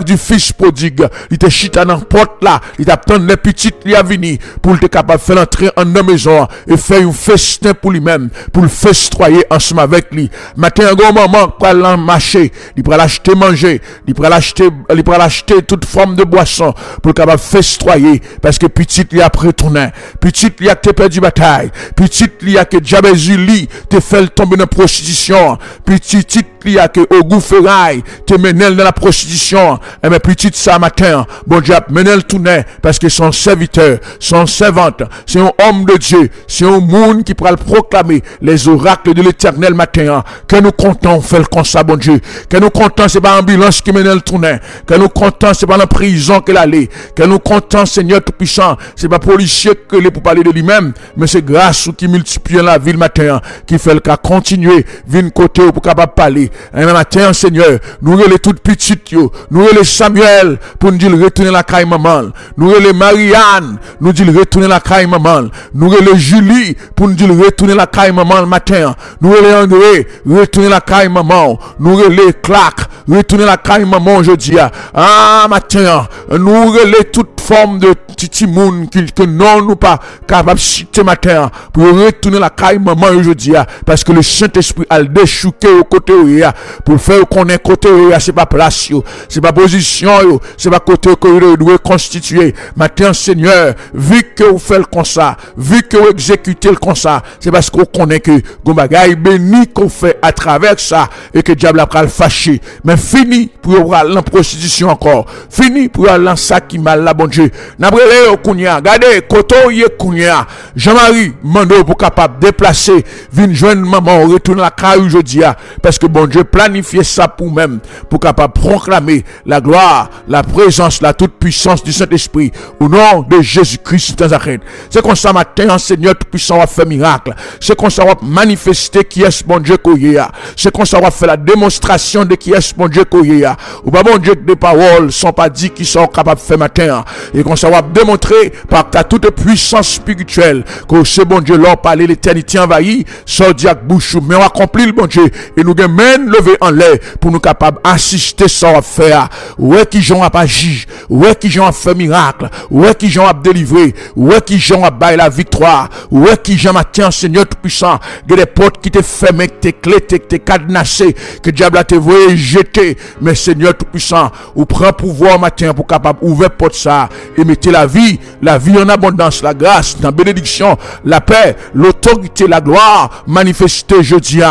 [SPEAKER 1] du fils prodigue, il te chita dans porte là, il t'attend les petites li à venir pour te capable faire entrer en la maison et faire un festin pour lui-même, pour le festoyer ensemble avec lui. Matin un grand moment pour aller marcher, il pourra l'acheter manger, il pourra l'acheter toute forme de boisson pour capable festoyer parce que petite li a retourné, petite li a te perdu bataille, petite li a que Jabézu li te fait tomber dans la prostitution, petite li a que au goût ferraille te menel dans la prostitution. Et bien petite ça matin, bon Dieu menel tourner parce que son serviteur, son servante, c'est un homme de Dieu, c'est un monde qui pourra le proclamer les oracles de l'Éternel matin. Que nous comptons faire comme ça, bon Dieu. Que nous comptons, c'est pas ambulance qui menel tourner. Que nous comptons, c'est pas la prison qu'elle allait. Que nous comptons, Seigneur Tout-Puissant, c'est pas policier que les pour parler de lui-même, mais c'est grâce qui multiplie la ville matin, qui fait le cas continuer, vine côté pour capable parler. Et matin, Seigneur, nous les toutes petites, nous les Samuel, pour nous dire retourner la caille maman. Nous les Marianne, nous dire retourner la caille maman. Nous les Julie, pour nous dire retourner la caille maman le matin. Nous les André, retourner la caille maman. Nous les Clark, retourner la caille maman aujourd'hui. Ah, matin, nous les toutes formes de titi moun que non nous pas capable de citer matin pour retourner la caille maman aujourd'hui. Parce que le Saint-Esprit a déchouqué au côté pour faire qu'on est côté c'est pas place, c'est pas position, c'est pas côté que vous devez constituer. Matin, Seigneur, vu que vous faites comme ça, vu que vous exécutez comme ça, c'est parce qu'on connaît que vous bagay béni qu'on fait à travers ça et que diable a le fâché. Mais fini pour aller en prostitution encore. Fini pour aller dans ça qui mal là, bon Dieu. N'abrele au kounya, regardez, koto yé kounya. Jean-Marie, mando pour capable déplacer, vin joindre maman, retourner la caille aujourd'hui, parce que bon Dieu planifié ça pour même, pour capable proclamer la gloire, la présence, la toute puissance du Saint-Esprit, au nom de Jésus-Christ de Nazareth. C'est comme ça matin, Seigneur Tout-Puissant va faire miracle. C'est comme ça va manifester qui est bon Dieu koyea. C'est comme ça va faire la démonstration de qui est bon Dieu koyea. Ou pas bon Dieu que des paroles sont pas dit qui sont capables de faire matin. Et comme ça va démontrer par ta toute puissance spirituelle que c'est bon Dieu leur parler l'éternité envahie, sort diak bouchou, mais on accomplit le bon Dieu et nous gagnons lever en l'air pour nous capables assister sans faire. Ouais qui j'en a pas agi, ouais qui j'en a fait miracle, ouais qui j'en a délivré, ouais qui j'en a baillé la victoire, ouais qui j'en a tiens Seigneur Tout-Puissant, que des portes qui te fermées, que tes clés, que tes cadenassées, que diable a te voyé jeter, mais Seigneur Tout-Puissant, ou prend pouvoir matin pour capable ouvrir porte ça et mettez la vie en abondance, la grâce, la bénédiction, la paix, l'autorité, la gloire manifestée jeudi.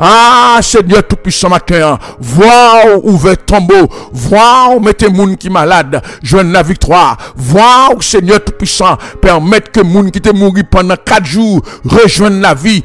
[SPEAKER 1] Ah Seigneur Tout-Puissant matin, vois ouvert tombeau, vois mettez moun qui malade, joigne la victoire, vois Seigneur Tout-Puissant, permettre que moun qui te mouri pendant 4 jours, rejoigne la vie,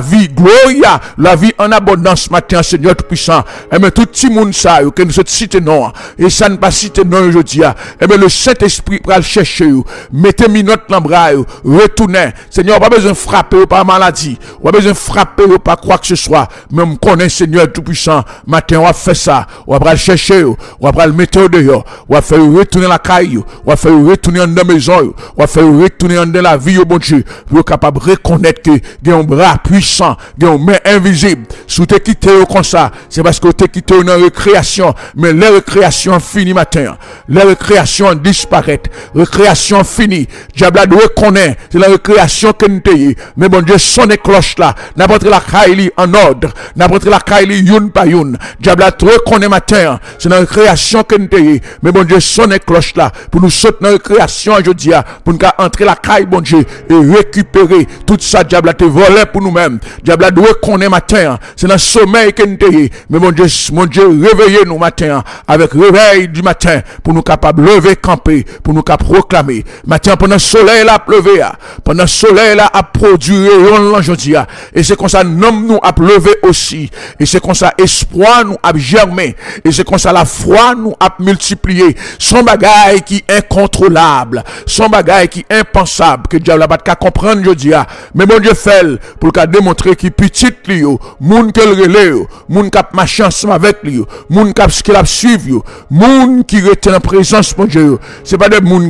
[SPEAKER 1] gloria, la vie en abondance matin, Seigneur Tout-Puissant. Et mais tout petit moun ça, que nous citer non, et ça ne pas citer non aujourd'hui, et mais le Saint-Esprit va le chercher, mettez minute l'embras, retournez, Seigneur, pas besoin de frapper par maladie, pas besoin de frapper par quoi que ce soit, même connaît Seigneur Tout-Puissant, matin on va faire ça, on va le chercher, on va le mettre au dehors, on va faire retourner la caille, on va faire retourner dans la maison, on va faire retourner dans la vie au bon Dieu, pour être capable de reconnaître que il y a un bras puissant, il y a une main invisible, si tu quitté comme ça, c'est parce que tu quitté dans la récréation, mais la récréation finie matin, la récréation disparaît, récréation finie, diable doit reconnaître, c'est la récréation que nous t'ayons, mais bon Dieu sonne cloche là, n'importe la caille en ordre, n'importe la caille youn pa youn, diable reconnaît matin, c'est la récréation que nous t'ayons, mais bon Dieu sonne cloche là, pour nous sauter dans la récréation aujourd'hui, pour nous entrer la caille bon Dieu, et récupérer tout ça, diable te volé pour nous-mêmes, diable doit reconnaître matin, c'est dans le sommeil que nous t'ayons, mais mon Dieu réveillez nous matin, avec réveil du matin, pour nous capables lever, camper, pour nous capables proclamer, matin pendant le soleil là pleuvé, pendant le soleil là a produit rayon aujourd'hui, et c'est comme ça nous a levé aussi, et c'est comme ça espoir nous a germé, et c'est comme ça la foi nous a multiplié, son bagage qui est incontrôlable, son bagage qui est impensable, que diable n'a pas qu'à comprendre aujourd'hui, mais mon Dieu fait pour qu'à démontrer qu'il petit li moun que le relais, moun qui marche ensemble avec lui, moun qui a suivre, moun qui retient en présence mon Dieu, c'est pas des moun qui petit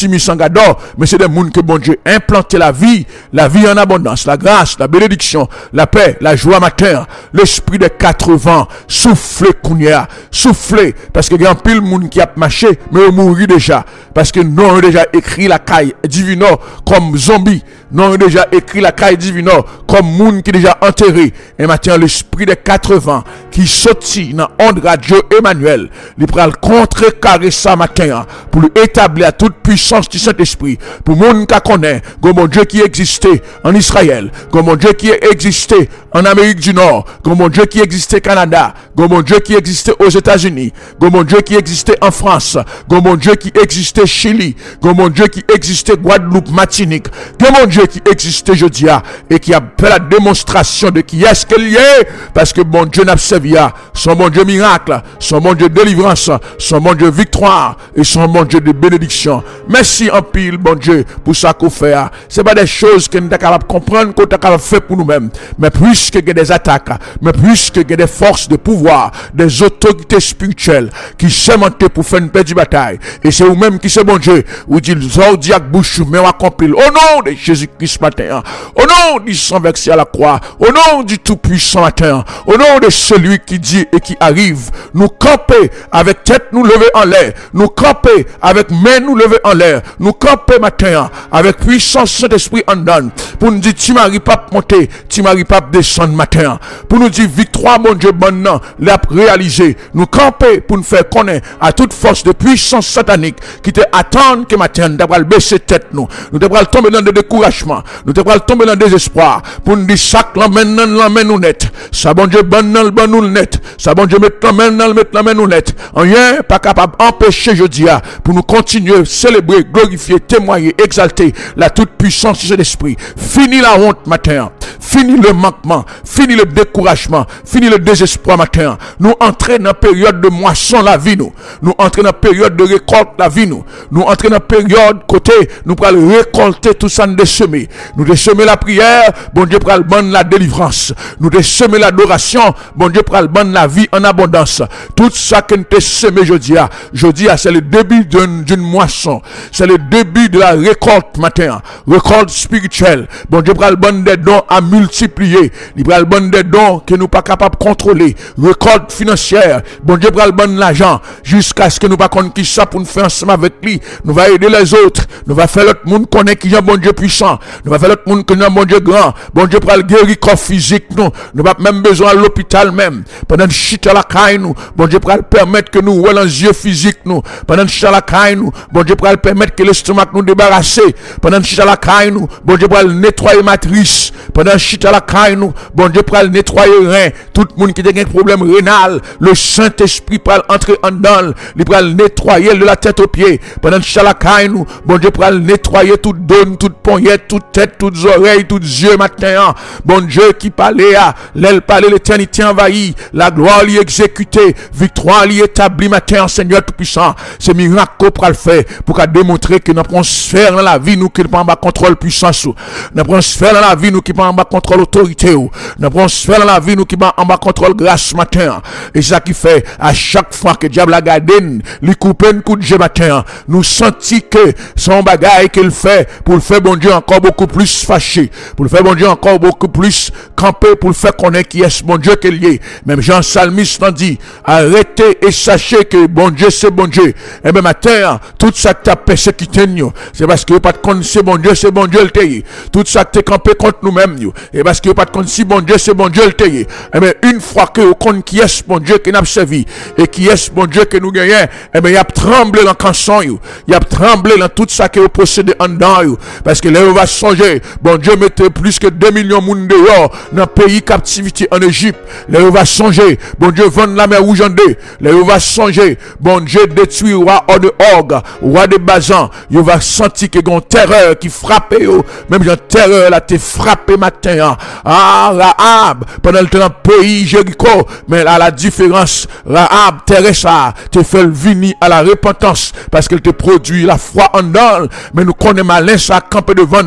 [SPEAKER 1] Timisangador, mais c'est des gens que bon Dieu implanté la vie en abondance, la grâce, la bénédiction, la paix, la joie matin, l'esprit des 80, soufflez Kounia, soufflez, parce que il y a un pile monde qui a marché, mais on mourit déjà, parce que nous avons déjà écrit la caille divino comme zombie, nous avons déjà écrit la caille divino comme monde qui déjà enterré, et maintenant l'esprit des 80 qui sorti dans onde radio Emmanuel, il prend le contrecarrer ça matin, pour établir toute puissance du Saint-Esprit, pour monde qui connaît, comme mon Dieu qui existait en Israël, comme mon Dieu qui existait en Amérique du Nord, comme mon Dieu qui existait au Canada, comme mon Dieu qui existait aux États-Unis, comme mon Dieu qui existait en France, comme mon Dieu qui existait Chili, comme mon Dieu qui existait Guadeloupe, Martinique, comme mon Dieu qui existait Jodia, et qui a fait la démonstration de qui est-ce qu'il est, parce que mon Dieu n'a servi à son mon Dieu miracle, son mon Dieu délivrance, son mon Dieu victoire, et son mon Dieu de bénédiction. Merci en pile, bon Dieu, pour ça qu'on fait. C'est pas des choses que nous sommes capables de comprendre, qu'on est capable de faire pour nous-mêmes, mais puisque il y a des attaques, mais puisque il y a des forces de pouvoir, des autorités spirituelles qui sont montées pour faire une petite bataille, et c'est vous-même qui c'est bon Dieu, vous dites, Zordiac bouche, mais on accomplit, au nom de Jésus-Christ matin, au nom du sang versé à la croix, au nom du Tout-Puissant matin, au nom de celui qui dit et qui arrive, nous camper avec tête nous lever en l'air, nous camper avec main nous lever en l'air, nous camper matin avec puissance Saint-Esprit en donne, pour nous dire, tu m'arrives pas monter, tu m'arrives pas descendre matin, pour nous dire, victoire mon Dieu maintenant, l'a réalisé, nous camper pour nous faire connaître à toute force de puissance satanique qui te attendent que matin, nous devons baisser tête nous devons tomber dans le découragement, nous devons tomber dans le désespoir, pour nous dire, chaque l'emmène nous net, ça bon Dieu bon nous net, ça bon Dieu l'emmène nous net, rien pas capable d'empêcher jeudi pour nous continuer, célébrer, glorifier, témoigner, exalter la toute puissance de l'esprit. Fini la honte matin, fini le manquement, fini le découragement, fini le désespoir matin. Nous entrons dans la période de moisson la vie nous entrons dans la période de récolte la vie nous entrons dans la période côté nous pourrons récolter tout ça nous désemer la prière, bon Dieu pourra le bonne la délivrance, nous désemer l'adoration, bon Dieu pourra le bonne la vie en abondance. Tout ça que nous te semé jeudi c'est le début d'une moisson, c'est le début de la récolte matin, récolte spirituelle. Bon Dieu pourra le bonne des dons à multiplier, il pourra le bonne des dons que nous pas capable de contrôler, récolte financière. Bon Dieu pourra le bonne l'argent jusqu'à ce que nous pas connaître qui ça pour nous faire ensemble avec lui, nous va aider les autres, nous va faire l'autre monde connaître qui est un bon Dieu puissant, nous va faire l'autre monde connaître un bon Dieu grand. Bon Dieu pourra le guérir corps physique nous pas même besoin à l'hôpital même pendant chute à la caille nous, bon Dieu pourra le permettre que nous voyons les yeux physiques nous pendant chute à la caille nous, bon Dieu pourra le permettre que l'estomac nous débarrasser pendant chute à la caille nous, bon Dieu pourra le nettoyer matrice pendant chute à la caille nous, bon Dieu pourra le nettoyer rein, tout le monde qui a des problèmes rénal, le Saint-Esprit pourra entrer en dedans, il pourra le nettoyer de la tête aux pieds pendant chute à la caille nous, bon Dieu pourra le nettoyer toute donne, toute poignette, toute tête, toutes oreilles, tous yeux matin, bon Dieu qui parlait à l'aile parlait, l'éternité envahie, la gloire lui exécutée, victoire lui établie matin, Seigneur tout-puissant. C'est miracle qu'on pourra le faire pour qu'à démontrer que nous prenons sphère dans la vie nous qui ne pas en bas contrôle puissance, nous prenons sphère dans la vie nous qui pas en bas contrôle autorité, nous prenons sphère dans la vie nous qui pas en bas contrôle grâce matin. Et c'est ça qui fait à chaque fois que diable a gardé, lui couper un coup de jeu matin, nous sentons que son bagage qu'il fait pour le faire bon Dieu encore beaucoup plus fâché, pour le faire bon Dieu encore beaucoup plus campé, pour le faire connaître qui est ce bon Dieu qu'il y est. Même Jean Salmiste dit, arrêtez et sachez que bon Dieu c'est bon Dieu. Et bien matin, tout ça que tu as persécuté nous, c'est parce que pas de compte c'est bon Dieu le taillé. Tout ça que tu as campé contre nous-mêmes, et parce que pas de compte si bon Dieu le taillé. Et bien une fois que vous compte qui est ce bon Dieu qui n'a pas servi, et qui est ce bon Dieu que nous gagnons, et bien il a tremblé dans canson, il a tremblé dans tout ça que vous possédez en dedans, parce que là on va songer, bon Dieu mettait plus que 2 millions de monde dehors dans le pays captivité en Égypte. Là on va songer, bon Dieu vendre la mer rouge en deux. Là on va songer, bon Dieu détruit roi hors de orgue, roi de Bazan. Il va sentir que une terreur qui frappe, même une terreur là te frappé matin. Ah Rahab pendant le temps dans le pays Jéricho, mais là la différence, Rahab Teresa te fait venir à la repentance parce qu'elle te produit la foi en dedans, mais nous connaissons malin ça camper devant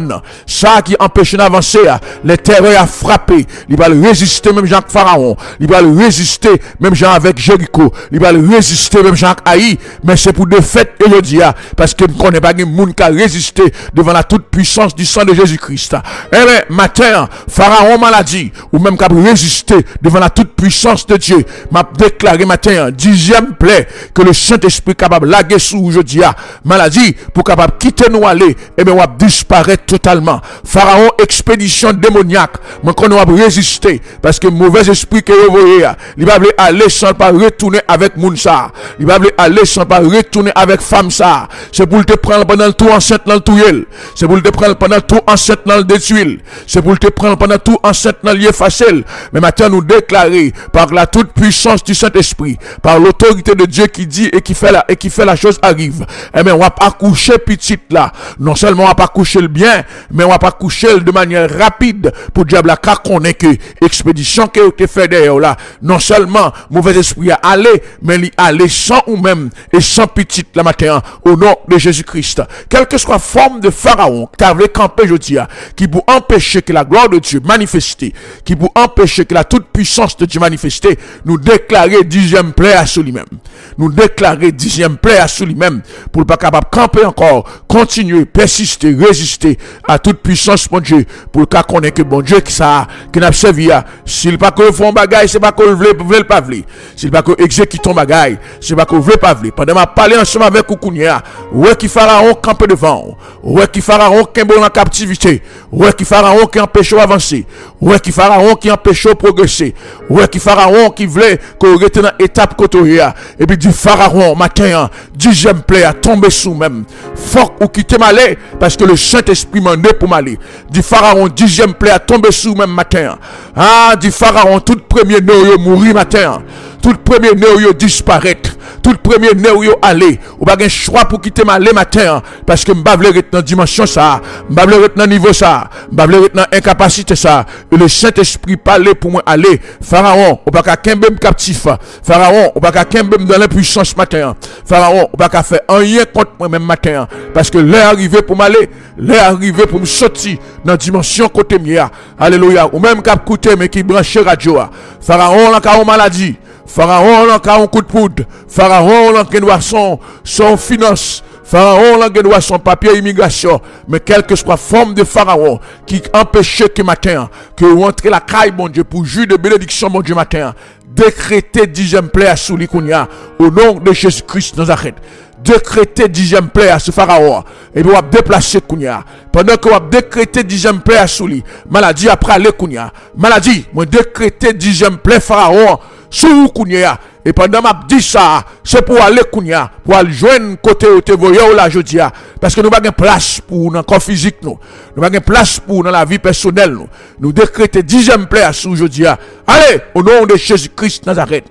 [SPEAKER 1] zone, ça qui empêche d'avancer, les terreurs à frapper, il va résister même Jean Pharaon, il va résister même Jean avec Jéricho, il va résister même Jean Haï, mais c'est pour de fait et le dia, parce que ne connaît pas de monde qui a résisté devant la toute puissance du sang de Jésus-Christ. Eh bien, matin, Pharaon maladie, ou même qui a résisté devant la toute puissance de Dieu, m'a déclaré matin, 10e plaie, que le Saint-Esprit capable laguer sous aujourd'hui, maladie, pour capable quitter nous aller, eh bien, on va disparaître totalement. Pharaon, expédition démoniaque, mais qu'on va résister, parce que mauvais esprit que vous voyez, il va aller sans pas retourner avec Mounsa, il va aller sans pas retourner avec femme ça, c'est pour te prendre pendant le tout enceinte dans le tout, c'est pour te prendre pendant tout enceinte dans le détruire, c'est pour te prendre pendant tout enceinte dans le facile, mais maintenant nous déclarer par la toute puissance du Saint-Esprit, par l'autorité de Dieu qui dit et qui fait la chose arrive, eh bien on va pas coucher petite là, non seulement on va pas coucher le bien, mais on va pas coucher de manière rapide pour diable la car qu'on est que expédition que te fait derrière là, non seulement mauvais esprit à aller, mais il aller sans ou même et sans petite la matin au nom de Jésus-Christ. Quelle que soit la forme de Pharaon qui avait campé aujourd'hui, qui pour empêcher que la gloire de Dieu manifeste, qui pour empêcher que la toute puissance de Dieu manifeste, nous déclarer 10e plaie à sous lui-même. Nous déclarer 10e plaie à sous lui-même pour ne pas capable camper encore, continuer, persister, résister à toute puissance mon Dieu, pour le cas qu'on est que bon Dieu qui ça, qui n'a servi à, s'il pas que font bagaille, c'est pas qu'on veut pas vle. S'il pas que exécute ton bagaille, c'est pas qu'on veut pas vle. Pendant m'a parler ensemble avec Koukounia, ouais qui Pharaon camper devant, ouais qui Pharaon qui est bon en captivité, ouais qui Pharaon qui empêche avancer, ouais qui Pharaon qui empêche progresser, ouais qui Pharaon qui voulait qu'on rete dans étape côtoya, et puis du Pharaon matin, 10e plaie à tomber sous même. Faut ou quitter m'aller, parce que le Saint-Esprit m'a donné pour m'aller. Du Pharaon, 10e plaie à tomber sous même matin. Ah, du Pharaon, tout premier nœud mourir matin. Tout premier nœud disparaître. Tout premier nœud aller. Ou pas un choix pour quitter m'aller matin, parce que m'ba vle rete dans dimension ça, m'ba vle rete dans niveau ça, m'ba vle rete dans incapacité ça. Et le Saint-Esprit parler pour moi aller. Pharaon, ou pas qu'à kembem captif. Pharaon, ou pas qu'à kembem dans l'impuissance matin. Pharaon, ou pas qu'à faire rien contre moi même matin, parce que l'heure arrivé pour m'aller, l'heure arrivé pour me sortir dans dimension côté mia. Alléluia. Ou même qu'à coûter mais qui branche radio. Pharaon là qu'a maladie. Pharaon là qu'a un coup de poudre. Pharaon là qui doit son finance. Pharaon là qui doit son papier immigration. Mais quelle que soit la forme de Pharaon qui empêchait que matin que rentrer la caille bon Dieu pour jus de bénédiction mon Dieu matin, décréter 10e plaie à sous l'Ikounia au nom de Jésus-Christ Nazareth. Décréter 10e plaie à ce Pharaon. Et puis on va déplacer Kounia. Pendant que on va décréter 10e plaie à sous lui. Maladie après aller Kounia. Maladie, moi décréter 10e plaie Pharaon sous Kounia. Et pendant m'a dit ça, c'est pour aller Kounia, pour aller joindre côté où te voyez là jeudi, parce que nous n'avons pas de place pour dans le corps physique nous. Nous n'avons pas de place pour dans la vie personnelle nous. Nous décréter 10e plaie à sous jeudi. Allez, au nom de Jésus-Christ Nazareth.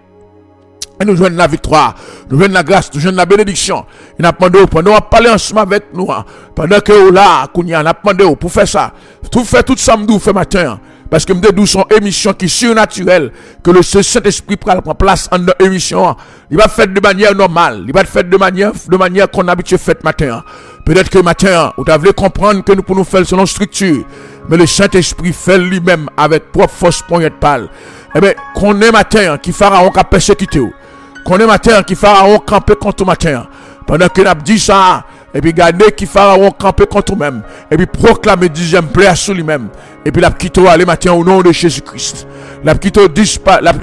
[SPEAKER 1] Et nous joignons la victoire, nous joignons la grâce, nous joignons la bénédiction. Et nous demandons, pendant qu'on parle ensemble avec nous, pendant que nous là, nous demandons pour faire ça, tout ça, nous fait matin. Parce que nous avons son émission qui est surnaturelle, que le Saint-Esprit prend place en notre émission. Il va faire de manière normale, il va faire de manière qu'on a habitué faire matin. Peut-être que matin, vous devez comprendre que nous pouvons faire selon structure, mais le Saint-Esprit fait lui-même avec propre force pour y être pâle. Eh bien, qu'on est matin qui Pharaon qui a persécuté, qu'on est matin qui Pharaon campé contre matin. Pendant que nous avons dit ça, et puis gardez qui Pharaon campé contre même, et puis proclamer 10e plaie à sous lui-même, et puis la quitté aller matin au nom de Jésus-Christ. La quitté disparaître,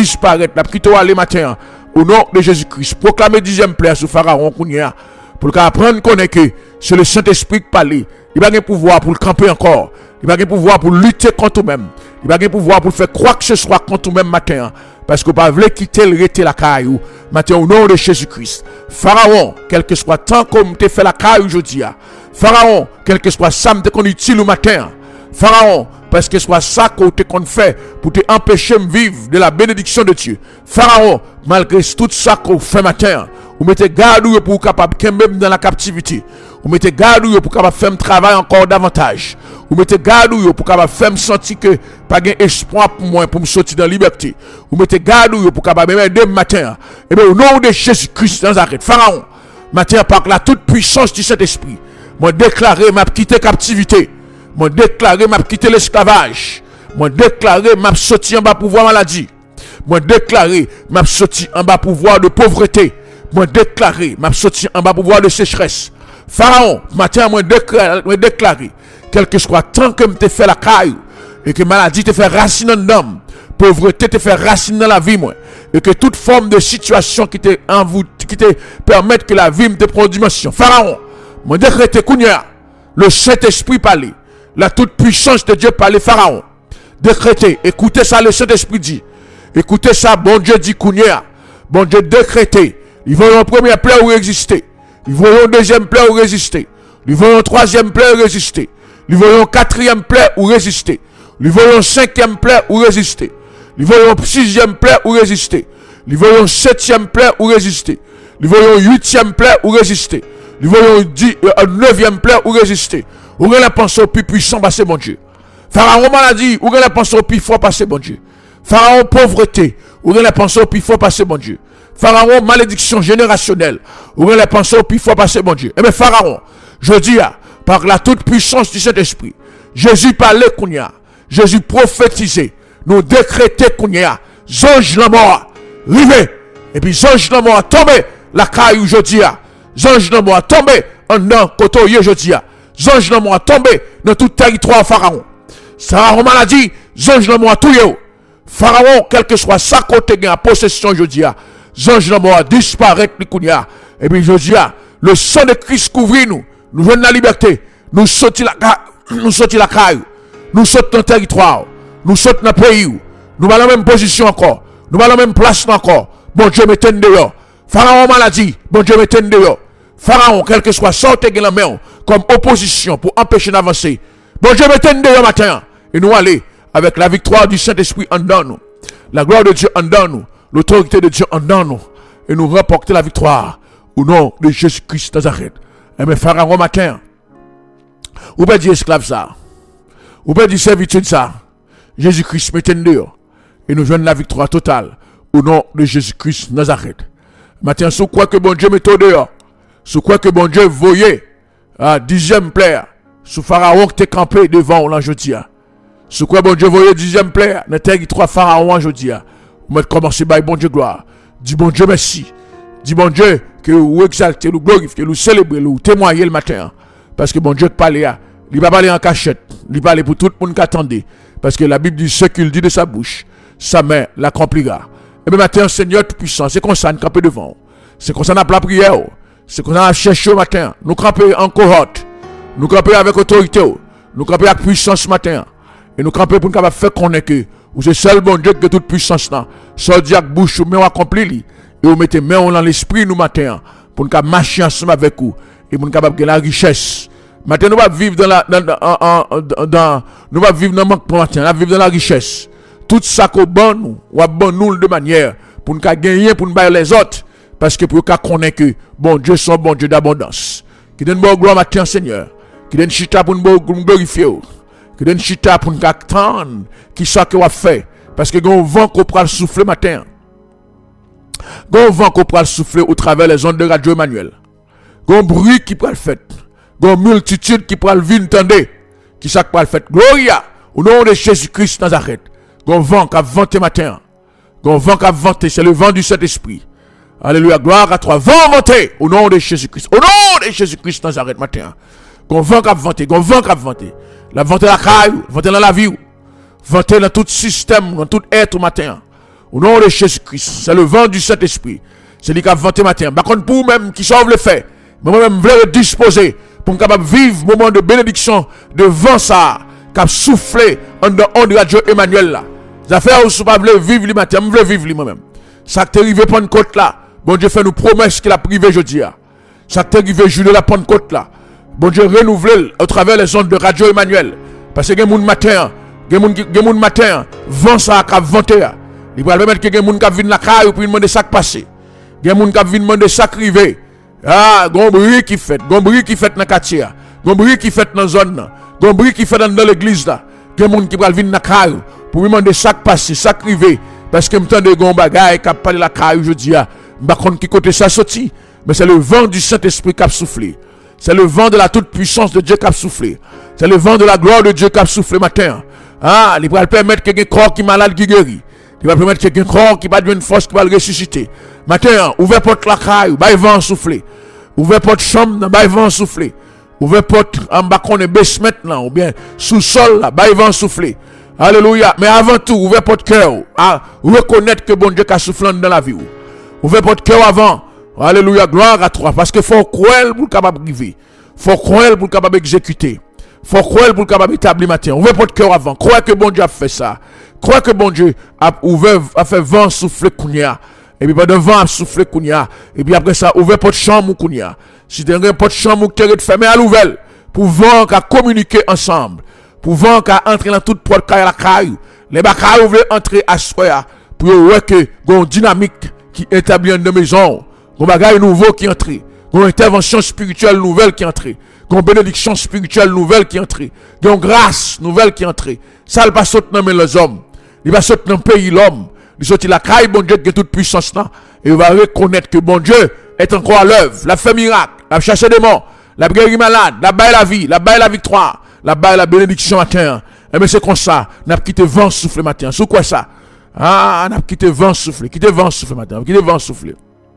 [SPEAKER 1] la quitté aller matin au nom de Jésus-Christ. Proclamer 10e plaie à sous Pharaon Kounia, pour qu'apprendre qu'on est que c'est le Saint-Esprit qui parle. Il n'a pas de pouvoir pour le camper encore. Il n'a pas de pouvoir pour lutter contre nous-mêmes. Il n'a pas de pouvoir pour faire quoi que ce soit contre nous-mêmes matin. Parce que vous ne pouvez quitter le rete la caillou. Matin au nom de Jésus-Christ. Pharaon, quel que soit tant comme tu fait la caillou aujourd'hui. Pharaon, quel que soit ça qu'on utile au matin. Pharaon, parce que soit ça qu'on fait pour te empêcher de vivre de la bénédiction de Dieu. Pharaon, malgré tout ça qu'on fait matin, vous mettez garde pour capable même dans la captivité. Vous mettez garde pour capable faire un travail encore davantage. Vous mettez garde pour capable faire me sentir que pas gain espoir pour moi pour me sortir dans la liberté. Vous mettez garde pour capable même aider matin. Et bien au nom de Jésus-Christ Nazareth, Pharaon, matin par la toute puissance du Saint-Esprit, moi déclarer m'a quitté captivité. Moi déclaré m'a quitté l'esclavage. Moi déclaré m'a sorti en bas pouvoir maladie. Moi déclaré m'a sorti en bas pouvoir de pauvreté. Moi déclaré m'a sorti en bas pouvoir de sécheresse. Pharaon, matin moi déclaré quel que soit tant que me fait la caille et que maladie te fait racine dans l'homme, pauvreté te fait racine dans la vie moi, et que toute forme de situation qui te permette que la vie me te prenne dimension. Pharaon, moi décrété kounya, le Saint-Esprit parlait, la toute puissance de Dieu parlait. Pharaon, décrété, écoutez ça, le Saint-Esprit dit, écoutez ça, bon Dieu dit kounya, bon Dieu décrété, ils vont en première plaie ou résister, ils vont en deuxième plaie ou résister, ils vont en troisième plaie ou résister, ils vont en quatrième plaie ou résister, ils vont en cinquième plaie ou résister, ils vont en sixième plaie ou résister, ils vont en septième plaie ou résister, ils vont en huitième plaie ou résister, ils vont en neuvième plaie ou résister. Ou la pensée au plus puissant passer bon Dieu. Pharaon maladie, ou la pensée au plus fort passer bon Dieu. Pharaon pauvreté, ou la pensée au plus fort passer bon Dieu. Pharaon malédiction générationnelle, ou la pensée au plus fort passer bon Dieu. Eh bien Pharaon, je dis par la toute puissance du Saint-Esprit, Jésus parlait qu'on y a, Jésus prophétisait, nous décrétait qu'on y a, Zonge la mort, rivé, et puis Zonge la mort tombé, la caille aujourd'hui, Zonge la mort tombé, en un côté aujourd'hui, Zonge la mort tombé dans tout territoire Pharaon. Pharaon maladie, Zonge la mort tout yo. Pharaon, quel que soit sa côté en possession aujourd'hui, Zonge la mort disparaît, et puis aujourd'hui, le sang de Christ couvre nous, nous venons la liberté, nous sortons la caille, nous sortons dans le territoire, nous sortons dans le pays, nous allons la même position encore, nous allons la même place encore. Bon Dieu mettez dehors. Pharaon maladie, bon Dieu mettez dehors. Pharaon, quel que soit sortez la main comme opposition pour empêcher d'avancer. Bon Dieu mettez dehors matin. Et nous allons avec la victoire du Saint-Esprit en dedans nous, la gloire de Dieu en dedans nous, l'autorité de Dieu en dedans nous, et nous remporter la victoire au nom de Jésus-Christ Nazareth. Et mais Pharaon matin, ou bien dire esclave ça, ou bien dire servitude ça, Jésus-Christ mettez dehors, et nous joignons la victoire totale au nom de Jésus-Christ Nazareth. Matin, sous quoi que bon Dieu mette dehors, sous quoi que bon Dieu voyait à 10e plaie, sous Pharaon qui était campé devant l'anjoudia. Sous quoi bon Dieu voyait 10e plaie, dans le territoire Pharaon anjoudia. Vous mettez commencer par bon Dieu gloire. Dis bon Dieu merci. Dis bon Dieu que vous exaltez, vous glorifiez, vous célébrez, vous témoignez le matin. Parce que bon Dieu parle, il ne va pas parler en cachette. Il parle pour tout le monde qui attendait. Parce que la Bible dit ce qu'il dit de sa bouche, sa main l'accomplira. Et bien matin, Seigneur tout-puissant, c'est comme ça nous camper devant. C'est comme ça nous la prière. C'est comme ça nous chercher au matin. Nous camper en cohorte. Nous camper avec autorité. Nous camper avec puissance ce matin. Et nous camper pour nous faire connaître que vous êtes seul bon Dieu que toute puissance là. Soit dit avec bouche, mais on accompli. Et vous mettez main dans l'esprit nous matin. Pour nous marcher ensemble avec vous. Et pour nous gagner la richesse. Maintenant, nous allons vivre nous allons vivre dans le manque matin. Nous allons vivre dans la richesse. Tout ça qu'on bon nous, ou bon nous de manière pour nous gagner, pour nous bailler les autres. Parce que pour nous connaître que bon Dieu son bon Dieu d'abondance. Qui donne bon gloire matin, Seigneur. Qui donne chita pour nous glorifier. Qui donne chita pour nous attendre. Qui ça que va faire. Parce que gon vent qu'on prend souffler matin. Gon vent qu'on prend souffler au travers les ondes de Radio Emmanuel. Gon bruit qui prend le fait. Gon multitude qui prend le vin entendez. Qui ça que prend le fait. Gloria au nom de Jésus-Christ Nazareth. Gon vent qui a vanté matin. Gon vent qui a vanté, c'est le vent du Saint-Esprit. Alléluia, gloire à toi. Vent vanté au nom de Jésus-Christ. Au nom de Jésus-Christ Nazareth matin. Gon vent qui a vanté, gon vent qui a vanté. La vanté la caille, vanté dans la vie. Vanté dans tout système, dans tout être matin. Au nom de Jésus-Christ, c'est le vent du Saint-Esprit. C'est lui qui a vanté matin. Par contre, pour vous-même qui sauve le fait, moi-même, je voulais le disposer pour me capable vivre moment de bénédiction, de vent ça, qui a soufflé en dehors de Radio Emmanuel là. Les affaires où je ne veux pas vivre le matin, je veux vivre moi-même. Ça qui est arrivé pour une côte là, bon Dieu fait nous promesses qu'il a privé aujourd'hui. Ça qui est arrivé Jules la Pentecôte là, bon Dieu renouvelle au travers les ondes de Radio Emmanuel. Parce que il y a des gens matin, vent ça qui a vanté. Il va permettre que des gens qui viennent la caille pour demander ça qui passe. Il y a des gens qui viennent demander ça qui arrive. Ah, gon bruit qui fait dans le quartier, gon bruit qui fait dans la zone, gon bruit qui fait dans l'église là. Il y a des gens qui viennent la caille pour demander ça qui passe, ça qui arrive. Parce que m'tend de gon bagay qui a parlé la caille aujourd'hui, m'pa konn qui côté ça sorti, mais c'est le vent du Saint-Esprit qui a soufflé. C'est le vent de la toute puissance de Dieu qui a soufflé. C'est le vent de la gloire de Dieu qui a soufflé matin. Ah, il va permettre que quelqu'un corps qui est malade qui guérit. Il va permettre que quelqu'un corps qui va devenir une force qui va le ressusciter. Matin, ouvrez porte la caille, bah vent souffler. Ouvrez porte chambre, bah vent souffler. Ouvrez porte en bas qu'on est basement là, ou bien sous-sol là, bah vent souffler. Alléluia. Mais avant tout, ouvrez porte cœur. À reconnaître que bon Dieu a soufflé dans la vie. Ouvrez porte cœur avant. Alléluia. Gloire à toi. Parce que faut croire pour le capable de vivre. Faut croire pour le capable d'exécuter. Faut croire pour le capable d'établir matin. Ouvrez porte cœur avant. Croyez que bon Dieu a fait ça. Croyez que bon Dieu a ouvert, a fait vent souffler Kounia. Et puis pendant vent a soufflé Kounia. Et puis après ça, ouvrez porte chambre Kounia. Si tu as une porte chambre qui est fermée à l'ouvert. Pour vent qu'à communiquer ensemble. Pour vent qu'à entrer dans toute porte à la caille. Les bagailles veulent entrer à soi. Pour voir que une dynamique qui établit une maison. Un bagage nouveau qui entre. Une intervention spirituelle nouvelle qui entre. Une bénédiction spirituelle nouvelle qui entre. Une grâce nouvelle qui entre. Ça ne va pas sauter dans les hommes. Il va sauter dans le pays l'homme. Il sauter la caille, bon Dieu, qui est toute puissance là. Et il va reconnaître que bon Dieu est encore à l'œuvre. La fait miracle. La chasse des morts. La guérir malade. La baille la vie. La baille la victoire. La baille la bénédiction matin. Et bien c'est comme ça. N'a quitté vent souffle matin. Sous quoi ça? Ah, n'a quitté vent souffle. Quitté vent souffle matin. Quitté vent souffle.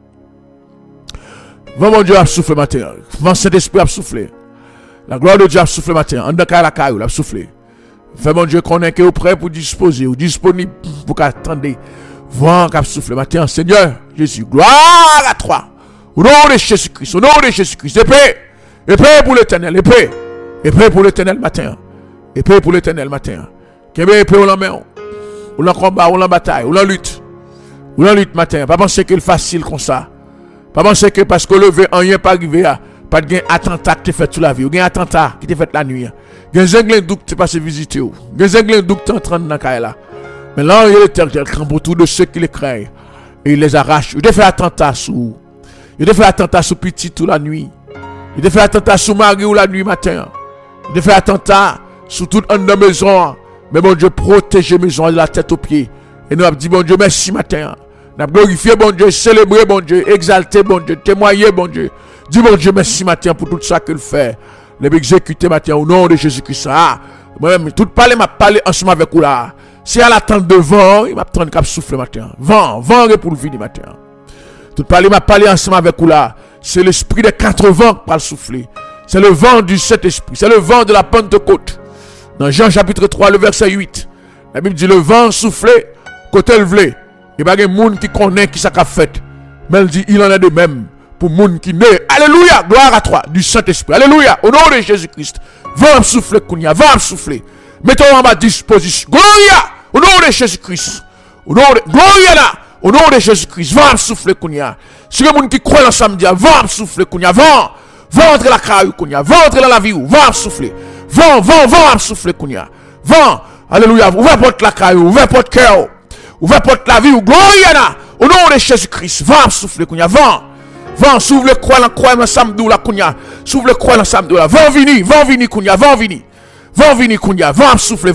[SPEAKER 1] Vent mon Dieu a soufflé matin. Vent Saint-Esprit a soufflé. La gloire de Dieu a soufflé matin. En la caille, a soufflé. Fait mon Dieu qu'on est que prêt pour disposer, ou disponible pour qu'attendre. Vent qui a soufflé matin. Seigneur Jésus, gloire à toi. Au nom de Jésus-Christ, au nom de Jésus-Christ. Épée. Épée pour l'éternel. Épée. Épée pour l'éternel matin. Épée pour l'éternel matin. Qu'est-ce que épée ou la main? Ou la combat, ou la bataille, ou la lutte. Ou la lutte matin. Pas penser qu'il est facile comme ça. Pas penser que parce que levé, rien pas arrivé à. Pas de attentat qui te fait toute la vie. Ou un attentat qui te fait la nuit. Gen zenglen douk te passe visiter ou. Gen zenglen douk te entrer dans la là. Mais là, il y a l'éternel camp autour de ceux qui les craignent. Et il les arrache. Il te fait attentat sous. Il te fait attentat sous petit toute la nuit. Il te fait attentat sous mari ou la nuit matin. Il te fait attentat sous toute une maison. Mais bon Dieu, protégez maison de la tête aux pieds. Et nous avons dit, bon Dieu, merci matin. Nous avons glorifié bon Dieu, célébré bon Dieu, exalté bon Dieu, témoigné bon Dieu. Dis bon Dieu, merci matin pour tout ça qu'il fait. Les exécuter matin au nom de Jésus-Christ. Ah, moi-même, tout parler m'a parlé ensemble avec vous là. Si à l'attente de vent, il m'a attendre cap souffle matin. Vent pour le venir matin. Tout parler m'a parlé ensemble avec vous là. C'est l'esprit des 4 vents qui va souffler. C'est le vent du Saint-Esprit. C'est le vent de la Pentecôte. Dans Jean chapitre 3, le verset 8. La Bible dit le vent soufflait côté le vlé. Il n'y a pas de monde qui connaît qui ça a fait. Mais elle dit il en a de même pour monde qui naît. Alléluia, gloire à toi du Saint-Esprit. Alléluia, au nom de Jésus-Christ. Vent souffler Kounia, vent souffler. Mettons en ma disposition. Gloria, au nom de Jésus-Christ. Au nom de Gloria là, au nom de Jésus-Christ. Vent souffler Kounia. Si le monde qui croit dans samedi, vent souffler Kounia, vent entrer la caille Kounia, vent entrer dans la vie, vent souffler. Vent souffler Kounia. Vent, alléluia, ouvrez porte la caille, ouvrez porte cœur. Ouvrez porte la vie, gloria là, au nom de Jésus-Christ. Vent souffler Kounia, vent, s'ouvre le croix dans samedi la Kounia. S'ouvre le croix dans samedi là. Vent vini Kounia, vent vini Kounia, vent souffler.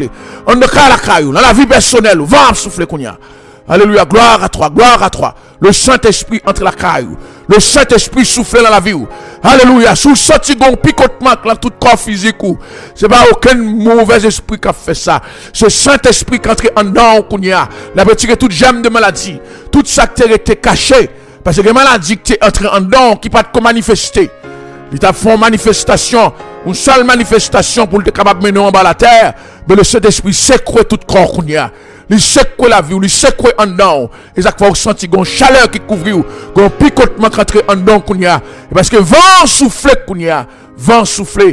[SPEAKER 1] On ne la caille, dans la vie personnelle, vent souffler Kounia. Alléluia, gloire à toi. Le Saint-Esprit entre la caille. Le Saint-Esprit souffle dans la vie. Alléluia, sous sorti gon picotement dans tout corps physique. C'est pas aucun mauvais esprit qui a fait ça. Ce Saint-Esprit qui entre en dedans, la petite toute germe de maladie, toute ça qui était caché. Parce que les maladies qui sont entrées en dedans, qui ne peuvent pas manifester. Ils ont fait une manifestation, une seule manifestation pour être capable de mener en bas la terre. Mais le Saint-Esprit secoue tout corps qu'on y a. Il secoue la vie, il secoue en dedans. Et ça fait ressentir une chaleur qui couvre, un picotement qui entre en dedans qu'on y a. Parce que vent souffler qu'on y a. Vent souffler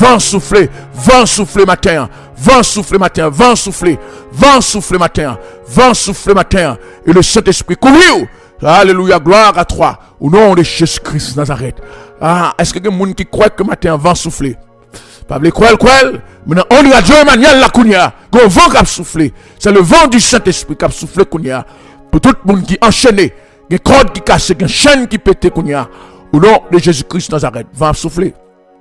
[SPEAKER 1] matin. Vent souffler matin. Et le Saint-Esprit couvre. Alléluia, gloire à toi. Au nom de Jésus-Christ Nazareth. Ah, est-ce que il y a des gens qui croient que matin vent souffler? Pas de quoi, maintenant on lui a Dieu Emmanuel la kounia. Gon vent qui a soufflé. C'est le vent du Saint-Esprit qui a soufflé kounia. Pour tout le monde qui enchaîné, des cordes qui cassent, des chaînes qui pètent kounia. Au nom de Jésus-Christ Nazareth, vent souffler.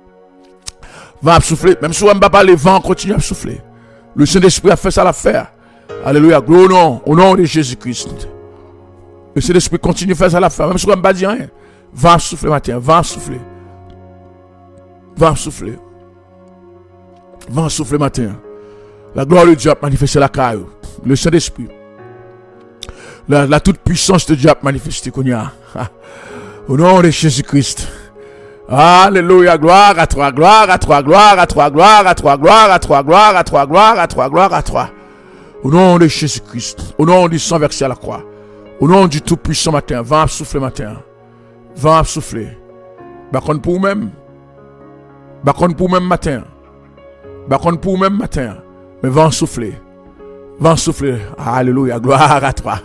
[SPEAKER 1] Même si on ne va pas les vents continue à souffler. Le Saint-Esprit a fait ça l'affaire. Alléluia, gloire au nom de Jésus-Christ. Le Saint-Esprit continue à faire ça l'affaire. Même si on ne va pas dire rien. Vent souffler matin, vent souffler. Vent souffle matin. La gloire de Dieu a manifesté la caille. Le Saint-Esprit. La toute puissance de Dieu a manifesté qu'on y a. Au nom de Jésus-Christ. Alléluia, gloire à toi, gloire à toi, gloire à toi, gloire à toi, gloire à toi, gloire à toi, gloire à toi, gloire à toi. Au nom de Jésus-Christ, au nom du sang versé à la croix, au nom du Tout-Puissant matin, vent à souffler matin, vent à souffler. Bakon pour même, bakon pour même matin, bakon pour même matin, mais vent souffler, vent souffler. Alléluia, gloire à toi.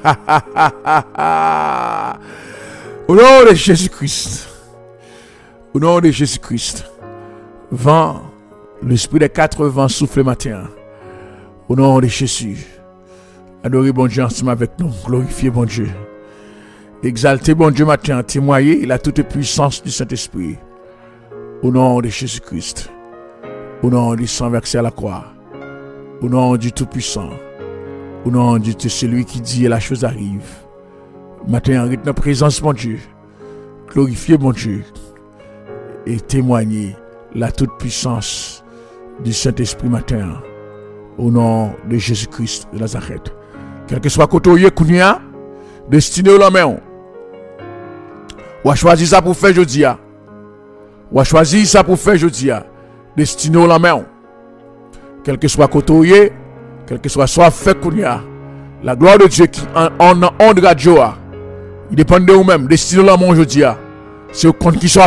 [SPEAKER 1] Au nom de Jésus-Christ. Au nom de Jésus-Christ, vent, l'esprit des 4 vents souffle matin. Au nom de Jésus, adorez bon Dieu ensemble avec nous, glorifiez bon Dieu. Exaltez bon Dieu matin, témoignez la toute puissance du Saint-Esprit. Au nom de Jésus-Christ, au nom du sang versé à la croix, au nom du Tout-Puissant, au nom de celui qui dit et la chose arrive. Matin, en notre présence, mon Dieu, glorifiez mon Dieu. Et témoigner la toute puissance du Saint-Esprit matin au nom de Jésus-Christ de Nazareth. Quel que soit côté Kounia, destiné au la main. Ou a choisi ça pour faire jeudi. Ou a choisi ça pour faire jeudi. Destiné au la main. Quel que soit côté, quel que soit fait Kounia, la gloire de Dieu qui en radio, il dépend de vous-même. Destiné au la main jeudi. C'est au compte qui soit